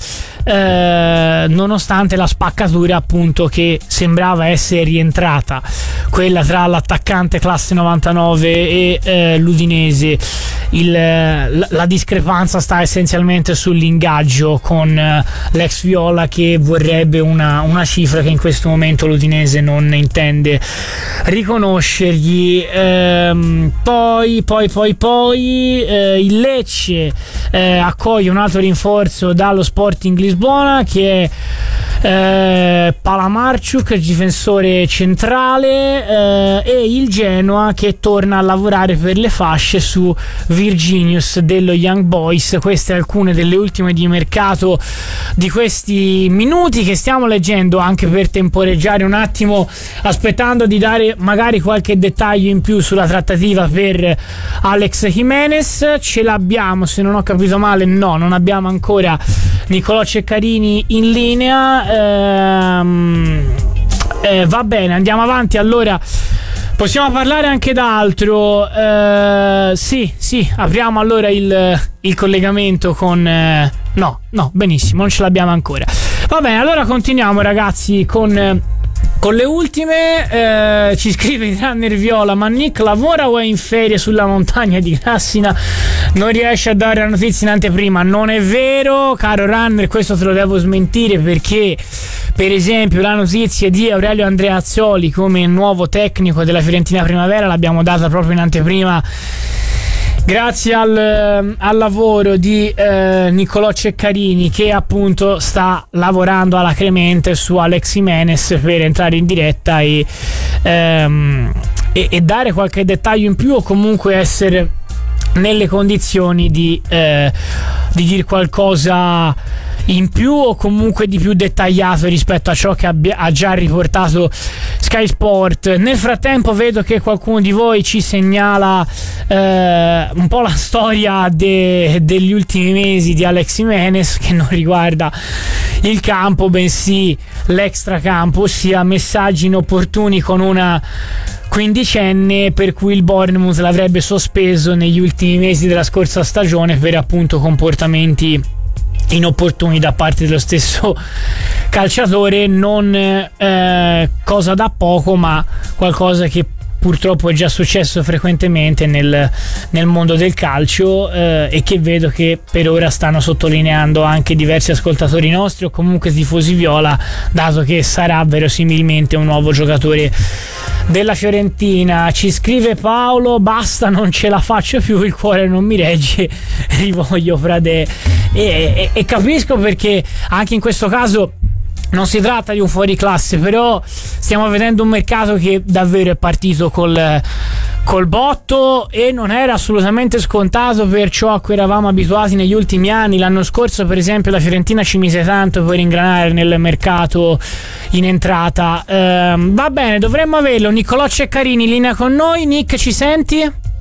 eh, nonostante la spaccatura appunto che sembrava essere rientrata, quella tra l'attaccante classe novantanove e eh, l'Udinese. Il, la, la discrepanza sta essenzialmente sull'ingaggio con eh, l'ex Viola, che vorrebbe una, una cifra che in questo momento l'Udinese non intende riconoscergli. Ehm, poi poi poi poi eh, il Lecce eh, accoglie un altro rinforzo dallo Sporting Lisbona, che è eh, Palamarciuk, difensore centrale, eh, e il Genoa che torna a lavorare per le fasce su Virginius dello Young Boys. Queste alcune delle ultime di mercato di questi minuti che stiamo leggendo, anche per temporeggiare un attimo, aspettando di dare magari qualche dettaglio in più sulla trattativa per Alex Jimenez. Ce l'abbiamo, se non ho capito male, no, non abbiamo ancora Niccolò Ceccarini in linea. ehm, eh, va bene, andiamo avanti. Allora possiamo parlare anche d'altro. Eh, sì, sì, apriamo allora il, il collegamento con... Eh, no, no, benissimo, non ce l'abbiamo ancora. Va bene, allora continuiamo ragazzi con... Eh, Con le ultime. eh, ci scrive il Runner Viola: ma Nick lavora o è in ferie sulla montagna di Grassina? Non riesce a dare la notizia in anteprima. Non è vero, caro Runner, questo te lo devo smentire, perché per esempio la notizia di Aurelio Andreazzoli come nuovo tecnico della Fiorentina Primavera l'abbiamo data proprio in anteprima, grazie al, al lavoro di eh, Niccolò Ceccarini, che appunto sta lavorando alla Cremente su Alex Jimenez per entrare in diretta e, ehm, e, e dare qualche dettaglio in più, o comunque essere nelle condizioni di, eh, di dire qualcosa in più, o comunque di più dettagliato rispetto a ciò che abbia, ha già riportato Sky Sport. Nel frattempo vedo che qualcuno di voi ci segnala eh, un po' la storia de, degli ultimi mesi di Alex Jimenez, che non riguarda il campo bensì l'extracampo, ossia messaggi inopportuni con una quindicenne per cui il Bournemouth l'avrebbe sospeso negli ultimi mesi della scorsa stagione per appunto comportamenti inopportuni da parte dello stesso calciatore. Non eh, cosa da poco, ma qualcosa che purtroppo è già successo frequentemente nel, nel mondo del calcio, eh, e che vedo che per ora stanno sottolineando anche diversi ascoltatori nostri o comunque tifosi viola, dato che sarà verosimilmente un nuovo giocatore della Fiorentina. Ci scrive Paolo: basta, non ce la faccio più, il cuore non mi regge, rivoglio Frade. E, e, e capisco, perché anche in questo caso non si tratta di un fuoriclasse, però stiamo vedendo un mercato che davvero è partito col, col botto, e non era assolutamente scontato per ciò a cui eravamo abituati negli ultimi anni. L'anno scorso per esempio la Fiorentina ci mise tanto per ingranare nel mercato in entrata. Ehm, va bene, dovremmo averlo. Niccolò Ceccarini in linea con noi. Nick, ci senti?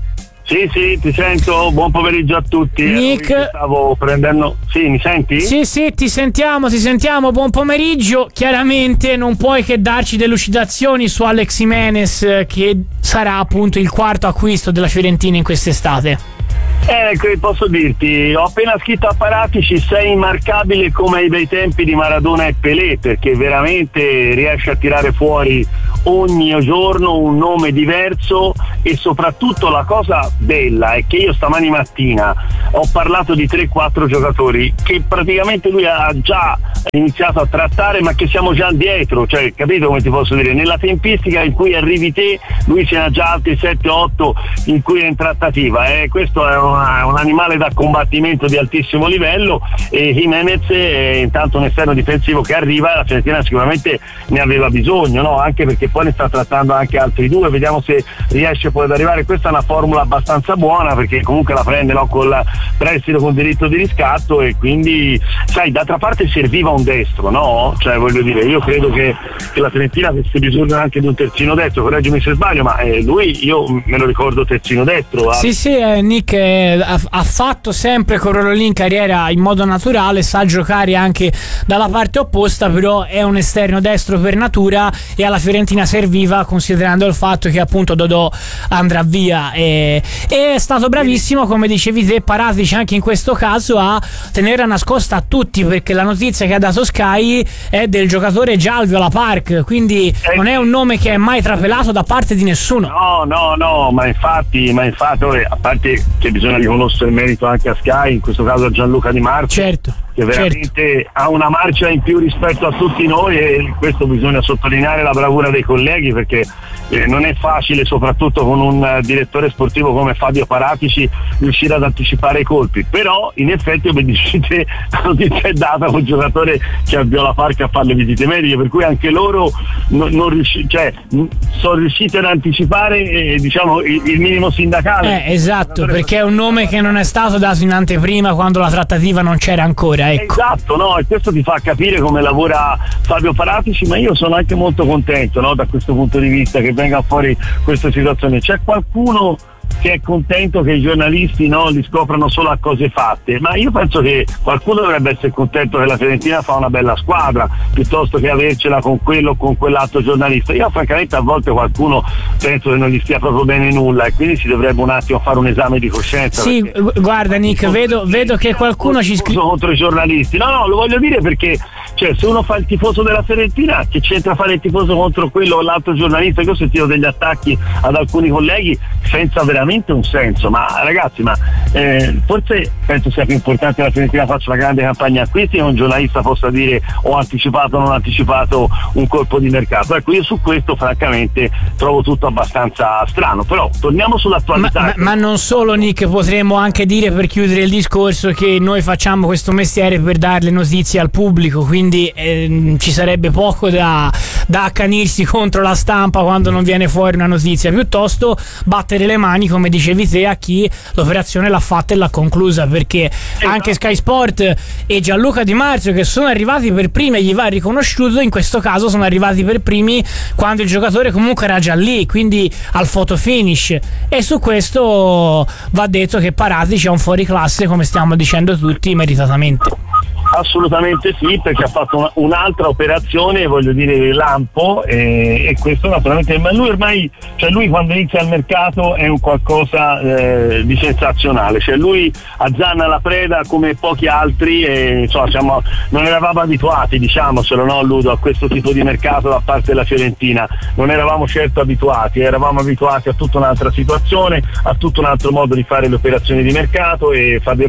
Sì, sì, ti sento, buon pomeriggio a tutti. Nick, stavo prendendo. Sì, mi senti? Sì, sì, ti sentiamo, ti sentiamo, buon pomeriggio. Chiaramente non puoi che darci delucidazioni su Alex Jimenez, che sarà appunto il quarto acquisto della Fiorentina in quest'estate. Ecco, posso dirti, ho appena scritto a Paratici, sei immarcabile come ai bei tempi di Maradona e Pelé, perché veramente riesce a tirare fuori ogni giorno un nome diverso, e soprattutto la cosa bella è che io stamani mattina ho parlato di tre quattro giocatori che praticamente lui ha già iniziato a trattare, ma che siamo già dietro, cioè, capito come ti posso dire, nella tempistica in cui arrivi te lui ce n'ha già altri sette otto in cui è in trattativa, e eh, questo è una, un animale da combattimento di altissimo livello, e Jimenez è intanto un esterno difensivo che arriva, la Fiorentina sicuramente ne aveva bisogno, no? Anche perché poi ne sta trattando anche altri due, vediamo se riesce poi ad arrivare. Questa è una formula abbastanza buona, perché comunque la prende, no, col prestito con diritto di riscatto, e quindi sai, d'altra parte serviva un destro, no? Cioè, voglio dire, io credo che, che la Fiorentina avesse bisogno anche di un terzino destro, correggimi se sbaglio, ma eh, lui io me lo ricordo terzino destro. Sì, sì, eh, Nick eh, ha, ha fatto sempre con Rollo in carriera in modo naturale, sa giocare anche dalla parte opposta, però è un esterno destro per natura, e alla Fiorentina serviva, considerando il fatto che appunto Dodò andrà via, e, e è stato bravissimo, come dicevi te, Paratici anche in questo caso a tenerla nascosta a tutti, perché la notizia che ha dato Sky è del giocatore già al Viola Park, quindi eh, non è un nome che è mai trapelato da parte di nessuno. No, no, no, ma infatti, ma infatti a parte che bisogna riconoscere il merito anche a Sky, in questo caso a Gianluca Di Marzio, certo, che veramente certo. ha una marcia in più rispetto a tutti noi, e questo bisogna sottolineare la bravura dei colleghi, perché eh, non è facile, soprattutto con un uh, direttore sportivo come Fabio Paratici, riuscire ad anticipare i colpi, però in effetti obbediscite la notizia è data con un giocatore che ha Viola Park a fare le visite mediche, per cui anche loro non, non riusci- cioè, sono riusciti ad anticipare eh, diciamo il, il minimo sindacale. Eh, esatto, perché è un nome che non è stato dato in anteprima quando la trattativa non c'era ancora, ecco. Esatto, no, e questo ti fa capire come lavora Fabio Paratici, ma io sono anche molto contento, no, da questo punto di vista, che venga fuori questa situazione. C'è qualcuno che è contento che i giornalisti, no, li scoprano solo a cose fatte, ma io penso che qualcuno dovrebbe essere contento che la Fiorentina fa una bella squadra, piuttosto che avercela con quello o con quell'altro giornalista. Io francamente a volte qualcuno penso che non gli stia proprio bene nulla, e quindi si dovrebbe un attimo fare un esame di coscienza. Sì, guarda Nick, vedo, vedo che qualcuno ci scrive contro i giornalisti. No, no, lo voglio dire perché, cioè, se uno fa il tifoso della Fiorentina, che c'entra fare il tifoso contro quello o l'altro giornalista? Io ho sentito degli attacchi ad alcuni colleghi senza veramente un senso, ma ragazzi, ma eh, forse penso sia più importante che la Fiorentina faccia una grande campagna acquisti e un giornalista possa dire ho anticipato o non anticipato un colpo di mercato. Ecco, io su questo francamente trovo tutto abbastanza strano, però torniamo sull'attualità. Ma, ma, ma non solo, Nick, potremmo anche dire, per chiudere il discorso, che noi facciamo questo mestiere per dare le notizie al pubblico, quindi eh, ci sarebbe poco da, da accanirsi contro la stampa quando non viene fuori una notizia, piuttosto battere le mani, come dicevi te, a chi l'operazione l'ha fatta e l'ha conclusa, perché anche Sky Sport e Gianluca Di Marzio, che sono arrivati per primi e gli va riconosciuto, in questo caso sono arrivati per primi quando il giocatore comunque era già lì, quindi al photo finish, e su questo va detto che Paratici è un fuoriclasse, come stiamo dicendo tutti, meritatamente. Assolutamente sì, perché ha fatto una, un'altra operazione, voglio dire, lampo, e, e questo naturalmente, ma lui ormai, cioè lui quando inizia il mercato è un qualcosa eh, di sensazionale, cioè lui azzanna la preda come pochi altri, e insomma, diciamo, non eravamo abituati, diciamocelo, no, Ludo, a questo tipo di mercato da parte della Fiorentina, non eravamo certo abituati, eravamo abituati a tutta un'altra situazione, a tutto un altro modo di fare le operazioni di mercato, e Fabio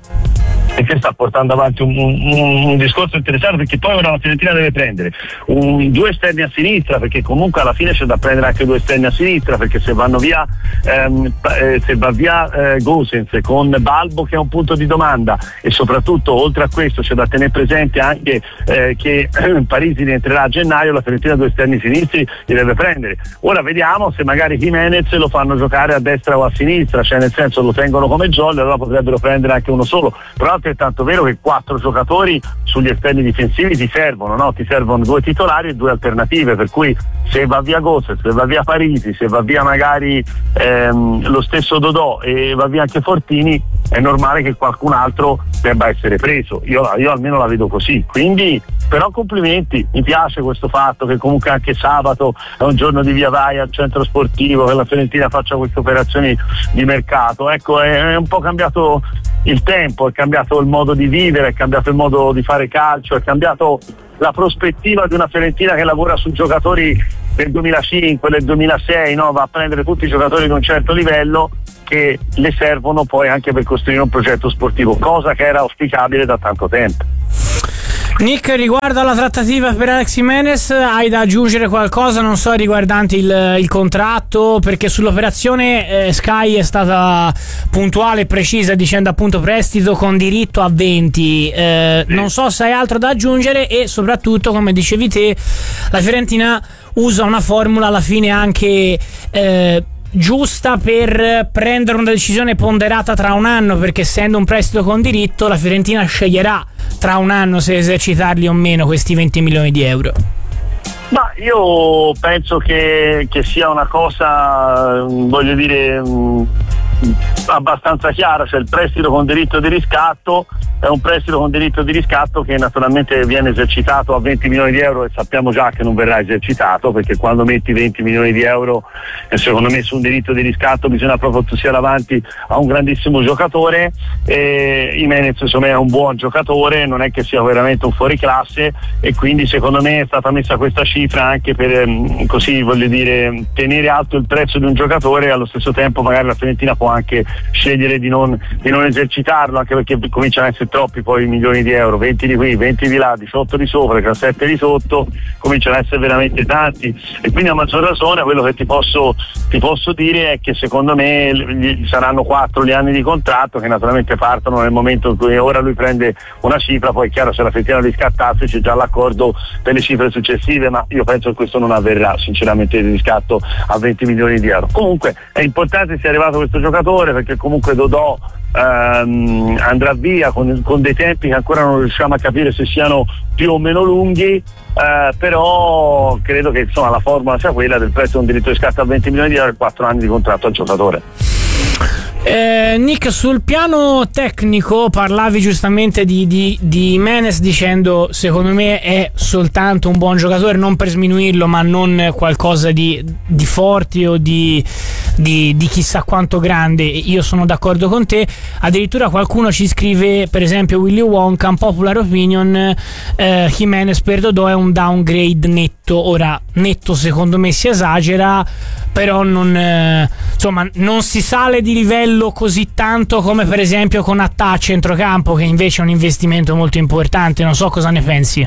e che sta portando avanti un, un, un discorso interessante, perché poi ora la Fiorentina deve prendere un, due esterni a sinistra, perché comunque alla fine c'è da prendere anche due esterni a sinistra, perché se vanno via ehm, eh, se va via eh, Gosens con Balbo, che è un punto di domanda, e soprattutto oltre a questo c'è da tenere presente anche eh, che eh, Parisi rientrerà a gennaio, la Fiorentina due esterni sinistri li deve prendere. Ora vediamo se magari Jimenez lo fanno giocare a destra o a sinistra, cioè nel senso lo tengono come jolly, allora potrebbero prendere anche uno solo, però è tanto vero che quattro giocatori sugli esterni difensivi ti servono, no? Ti servono due titolari e due alternative, per cui se va via Gosses, se va via Parisi, se va via magari ehm, lo stesso Dodò e va via anche Fortini, è normale che qualcun altro debba essere preso. Io, io almeno la vedo così, quindi però complimenti, mi piace questo fatto che comunque anche sabato è un giorno di via vai al centro sportivo, che la Fiorentina faccia queste operazioni di mercato. Ecco, è, è un po' cambiato il tempo, è cambiato il modo di vivere, è cambiato il modo di fare calcio, è cambiato la prospettiva di una Fiorentina che lavora su giocatori del duemilacinque, del duemilasei, no? Va a prendere tutti i giocatori di un certo livello che le servono poi anche per costruire un progetto sportivo, cosa che era auspicabile da tanto tempo. Nick, riguardo alla trattativa per Alex Jimenez, hai da aggiungere qualcosa, non so, riguardante il, il contratto? Perché sull'operazione eh, Sky è stata puntuale e precisa dicendo appunto prestito con diritto a venti. Eh, sì. Non so se hai altro da aggiungere e soprattutto, come dicevi te, la Fiorentina usa una formula alla fine anche eh, giusta per prendere una decisione ponderata tra un anno, perché essendo un prestito con diritto la Fiorentina sceglierà tra un anno se esercitarli o meno questi venti milioni di euro. Ma io penso che, che sia una cosa, voglio dire, abbastanza chiara. Cioè, il prestito con diritto di riscatto è un prestito con diritto di riscatto che naturalmente viene esercitato a venti milioni di euro, e sappiamo già che non verrà esercitato, perché quando metti venti milioni di euro eh, secondo me su un diritto di riscatto bisogna proprio che tu sia davanti a un grandissimo giocatore. e Jimenez insomma è un buon giocatore, non è che sia veramente un fuoriclasse, e quindi secondo me è stata messa questa cifra anche per ehm, così voglio dire tenere alto il prezzo di un giocatore, e allo stesso tempo magari la Fiorentina può anche scegliere di non, di non esercitarlo, anche perché cominciano a essere troppi poi milioni di euro, venti di qui, venti di là, diciotto di sopra, diciassette di sotto, cominciano a essere veramente tanti, e quindi a maggior ragione quello che ti posso, ti posso dire è che secondo me gli saranno quattro gli anni di contratto, che naturalmente partono nel momento in cui ora lui prende una cifra, poi è chiaro se la Fiorentina riscattasse c'è già l'accordo per le cifre successive, ma io penso che questo non avverrà sinceramente, il riscatto a venti milioni di euro. Comunque è importante sia arrivato questo giocatore, perché comunque Dodò ehm, andrà via con, con dei tempi che ancora non riusciamo a capire se siano più o meno lunghi, eh, però credo che insomma la formula sia quella del prezzo di un diritto di riscatto a venti milioni di euro e quattro anni di contratto al giocatore. Eh, Nick, sul piano tecnico parlavi giustamente di, di, di Jimenez dicendo secondo me è soltanto un buon giocatore, non per sminuirlo, ma non qualcosa di, di forte o di, di, di chissà quanto grande. Io sono d'accordo con te, addirittura qualcuno ci scrive, per esempio Willy Wonka, un popular opinion, eh, Jimenez per Dodò è un downgrade netto. Ora netto secondo me si esagera, però non, eh, insomma, non si sale di livello così tanto come per esempio con Attà a centrocampo, che invece è un investimento molto importante. Non so cosa ne pensi.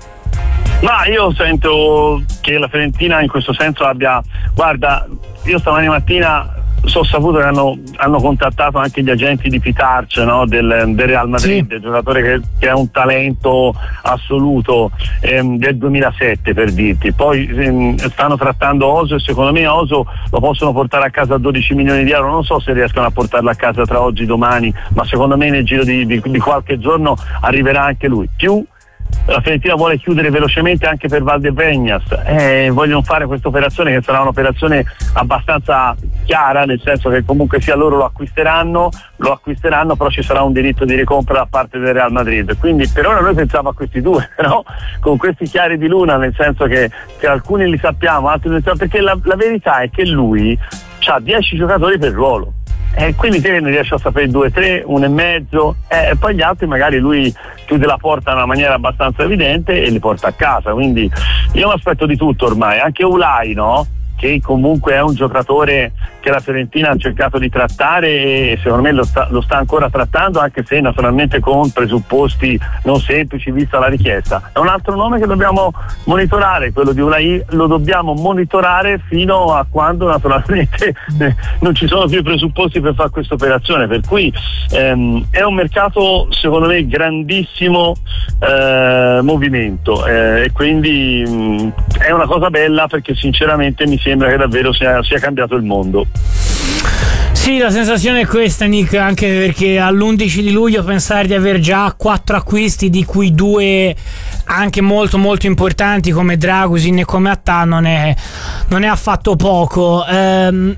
Ma io sento che la Fiorentina in questo senso abbia, guarda, io stamani mattina so saputo che hanno, hanno contattato anche gli agenti di Pitarch, no? del, del Real Madrid, sì. Il giocatore che, che è un talento assoluto, ehm, del duemilasette per dirti. Poi ehm, stanno trattando Oso, e secondo me Oso lo possono portare a casa a dodici milioni di euro. Non so se riescono a portarlo a casa tra oggi e domani, ma secondo me nel giro di, di, di qualche giorno arriverà anche lui. Più la Fiorentina vuole chiudere velocemente anche per Valdebregnas, eh, vogliono fare questa operazione che sarà un'operazione abbastanza chiara, nel senso che comunque sia loro lo acquisteranno, lo acquisteranno, però ci sarà un diritto di ricompra da parte del Real Madrid. Quindi per ora noi pensiamo a questi due, però con questi chiari di luna, nel senso che, che alcuni li sappiamo, altri non li sappiamo, perché la, la verità è che lui ha dieci giocatori per ruolo. E eh, quindi te ne riesci a sapere due, tre, uno e mezzo, eh, e poi gli altri magari lui chiude la porta in una maniera abbastanza evidente e li porta a casa. Quindi io mi aspetto di tutto ormai, anche Ulai, no? Che comunque è un giocatore che la Fiorentina ha cercato di trattare, e secondo me lo sta, lo sta ancora trattando, anche se naturalmente con presupposti non semplici vista la richiesta. È un altro nome che dobbiamo monitorare, quello di Ulai, lo dobbiamo monitorare fino a quando naturalmente non ci sono più i presupposti per fare questa operazione, per cui ehm, è un mercato secondo me grandissimo eh, movimento, eh, e quindi mh, è una cosa bella, perché sinceramente mi sembra che davvero sia, sia cambiato il mondo. Sì, Sì, la sensazione è questa, Nick, anche perché all'undici di luglio pensare di aver già quattro acquisti, di cui due anche molto molto importanti come Dragusin e come Attà, non è, non è affatto poco. Ehm,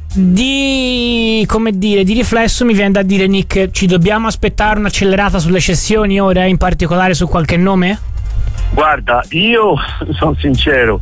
di, come dire, di riflesso mi viene da dire, Nick, ci dobbiamo aspettare un'accelerata sulle cessioni ora, in particolare su qualche nome? Guarda, io sono sincero,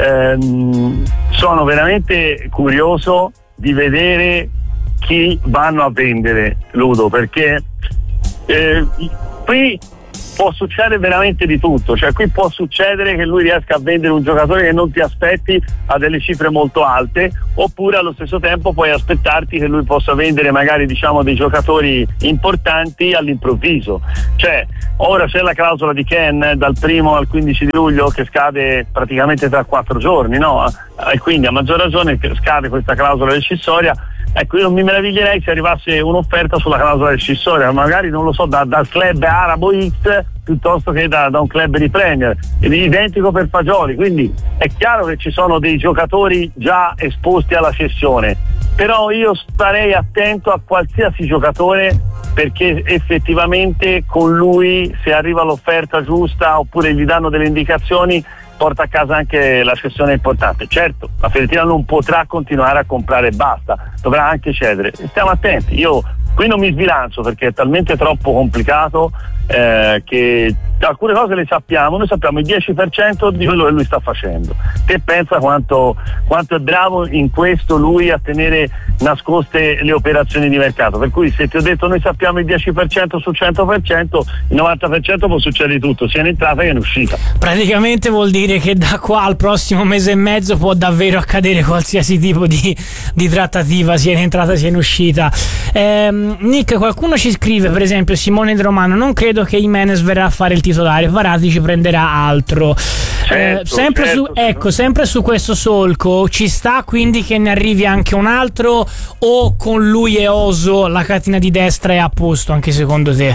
ehm, sono veramente curioso di vedere chi vanno a vendere, Ludo, perché eh, qui può succedere veramente di tutto, cioè qui può succedere che lui riesca a vendere un giocatore che non ti aspetti a delle cifre molto alte, oppure allo stesso tempo puoi aspettarti che lui possa vendere magari, diciamo, dei giocatori importanti all'improvviso. Cioè ora c'è la clausola di Ken dal primo al quindici di luglio che scade praticamente tra quattro giorni, no? E quindi a maggior ragione scade questa clausola rescissoria. Ecco, io non mi meraviglierei se arrivasse un'offerta sulla clausola rescissoria, magari, non lo so, da, dal club arabo X piuttosto che da, da un club di Premier, identico per Fagioli. Quindi è chiaro che ci sono dei giocatori già esposti alla cessione, però io starei attento a qualsiasi giocatore, perché effettivamente con lui, se arriva l'offerta giusta oppure gli danno delle indicazioni, porta a casa anche la cessione importante. Certo, la Fiorentina non potrà continuare a comprare e basta, dovrà anche cedere. Stiamo attenti, io qui non mi sbilancio perché è talmente troppo complicato eh, che alcune cose le sappiamo, noi sappiamo il dieci per cento di quello che lui sta facendo. Te pensa quanto, quanto è bravo in questo lui a tenere nascoste le operazioni di mercato, per cui se ti ho detto noi sappiamo il dieci per cento su cento per cento, il novanta per cento può succedere di tutto, sia in entrata che in uscita. Praticamente vuol dire che da qua al prossimo mese e mezzo può davvero accadere qualsiasi tipo di, di trattativa, sia in entrata sia in uscita. ehm, Nick, qualcuno ci scrive, per esempio Simone De Romano: non credo che Jimenez verrà a fare il titolare, Varati ci prenderà altro. Certo, eh, sempre, certo, su, ecco, no? sempre su questo solco ci sta quindi che ne arrivi anche un altro, o con lui e Oso la catena di destra è a posto anche secondo te?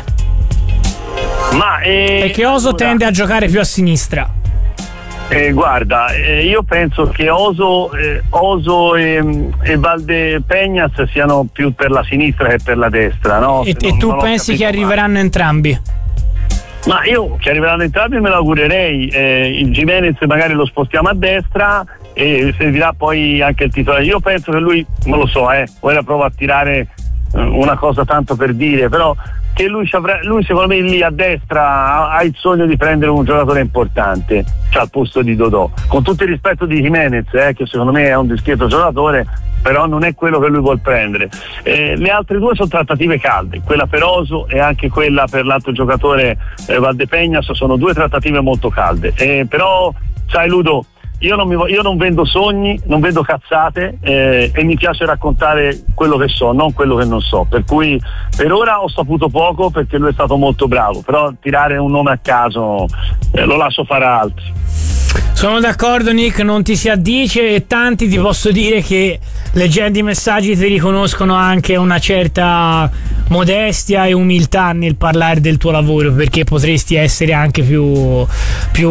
Ma eh, perché Oso allora, tende a giocare più a sinistra. Eh, guarda, eh, io penso che Oso, eh, Oso e, e Valdepeñas siano più per la sinistra che per la destra, no? E, non, e tu non pensi che arriveranno male. entrambi? Ma io che arriveranno entrambi me lo augurerei. eh, il Jimenez magari lo spostiamo a destra e servirà poi anche il titolare. Io penso che lui, non lo so, eh, ora provo a tirare eh, una cosa tanto per dire, però che lui, lui secondo me lì a destra ha, ha il sogno di prendere un giocatore importante, cioè al posto di Dodò, con tutto il rispetto di Jimenez, eh, che secondo me è un discreto giocatore, però non è quello che lui vuol prendere. Eh, le altre due sono trattative calde, quella per Oso e anche quella per l'altro giocatore eh, Valdepeñas, sono due trattative molto calde, eh, però sai Ludo, Io non, mi, io non vendo sogni, non vendo cazzate, eh, e mi piace raccontare quello che so, non quello che non so, per cui per ora ho saputo poco perché lui è stato molto bravo, però tirare un nome a caso eh, lo lascio fare a altri. Sono d'accordo Nick, non ti si addice, e tanti ti posso dire che leggendo i messaggi ti riconoscono anche una certa modestia e umiltà nel parlare del tuo lavoro, perché potresti essere anche più più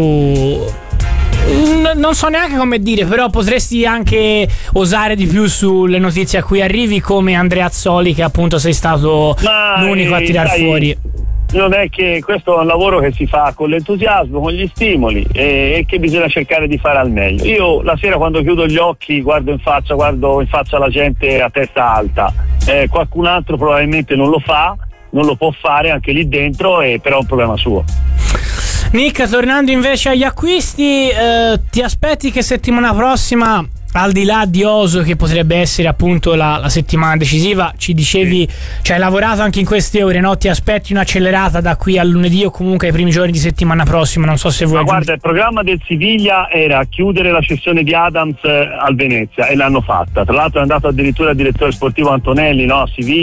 non so neanche come dire, però potresti anche osare di più sulle notizie a cui arrivi, come Andrea Azzoli, che appunto sei stato Ma l'unico a tirar sai, fuori. Non è che questo è un lavoro che si fa con l'entusiasmo, con gli stimoli, e, e che bisogna cercare di fare al meglio. Io la sera quando chiudo gli occhi guardo in faccia, guardo in faccia la gente a testa alta, eh, qualcun altro probabilmente non lo fa, non lo può fare anche lì dentro, e però è un problema suo. Nick, tornando invece agli acquisti, eh, ti aspetti che settimana prossima, al di là di Oso, che potrebbe essere appunto la, la settimana decisiva, ci dicevi, sì, ci hai lavorato anche in queste ore, no? Ti aspetti un'accelerata da qui al lunedì o comunque ai primi giorni di settimana prossima? Non so se vuoi. Ma guarda, il programma del Siviglia era chiudere la cessione di Adams al Venezia, e l'hanno fatta. Tra l'altro è andato addirittura il direttore sportivo Antonelli, no, a Siviglia,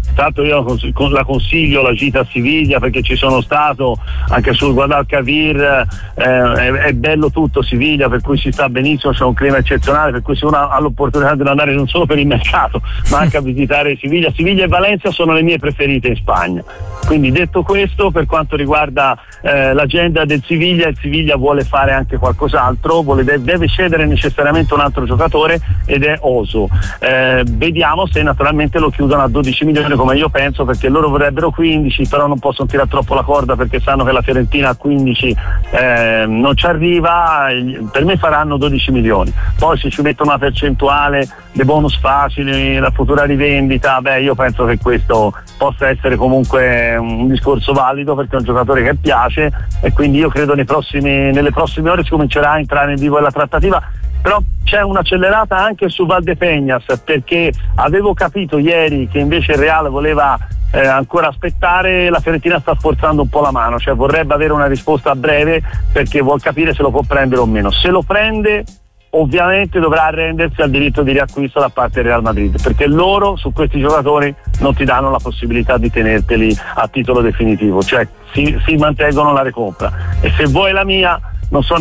tanto io la consiglio la gita a Siviglia, perché ci sono stato anche sul Guadalquivir, eh, è, è bello tutto Siviglia, per cui si sta benissimo, c'è un clima eccezionale, per cui se uno ha l'opportunità di andare non solo per il mercato ma anche a visitare Siviglia, Siviglia e Valencia sono le mie preferite in Spagna. Quindi detto questo, per quanto riguarda eh, l'agenda del Siviglia, il Siviglia vuole fare anche qualcos'altro, vuole, deve cedere necessariamente un altro giocatore ed è Oso. Eh, vediamo se naturalmente lo chiudono a dodici milioni come io penso, perché loro vorrebbero quindici, però non possono tirare troppo la corda perché sanno che la Fiorentina a quindici eh, non ci arriva. Per me faranno dodici milioni, poi se ci mettono una percentuale, dei bonus facili, la futura rivendita, beh io penso che questo possa essere comunque un discorso valido, perché è un giocatore che piace e quindi io credo nei prossimi, nelle prossime ore si comincerà a entrare nel vivo della trattativa. Però c'è un'accelerata anche su Valdepeñas, perché avevo capito ieri che invece il Real voleva eh, ancora aspettare, la Fiorentina sta sforzando un po' la mano, cioè vorrebbe avere una risposta a breve perché vuol capire se lo può prendere o meno. Se lo prende ovviamente dovrà arrendersi al diritto di riacquisto da parte del Real Madrid, perché loro su questi giocatori non ti danno la possibilità di tenerteli a titolo definitivo, cioè si, si mantengono la recompra, e se vuoi la mia non so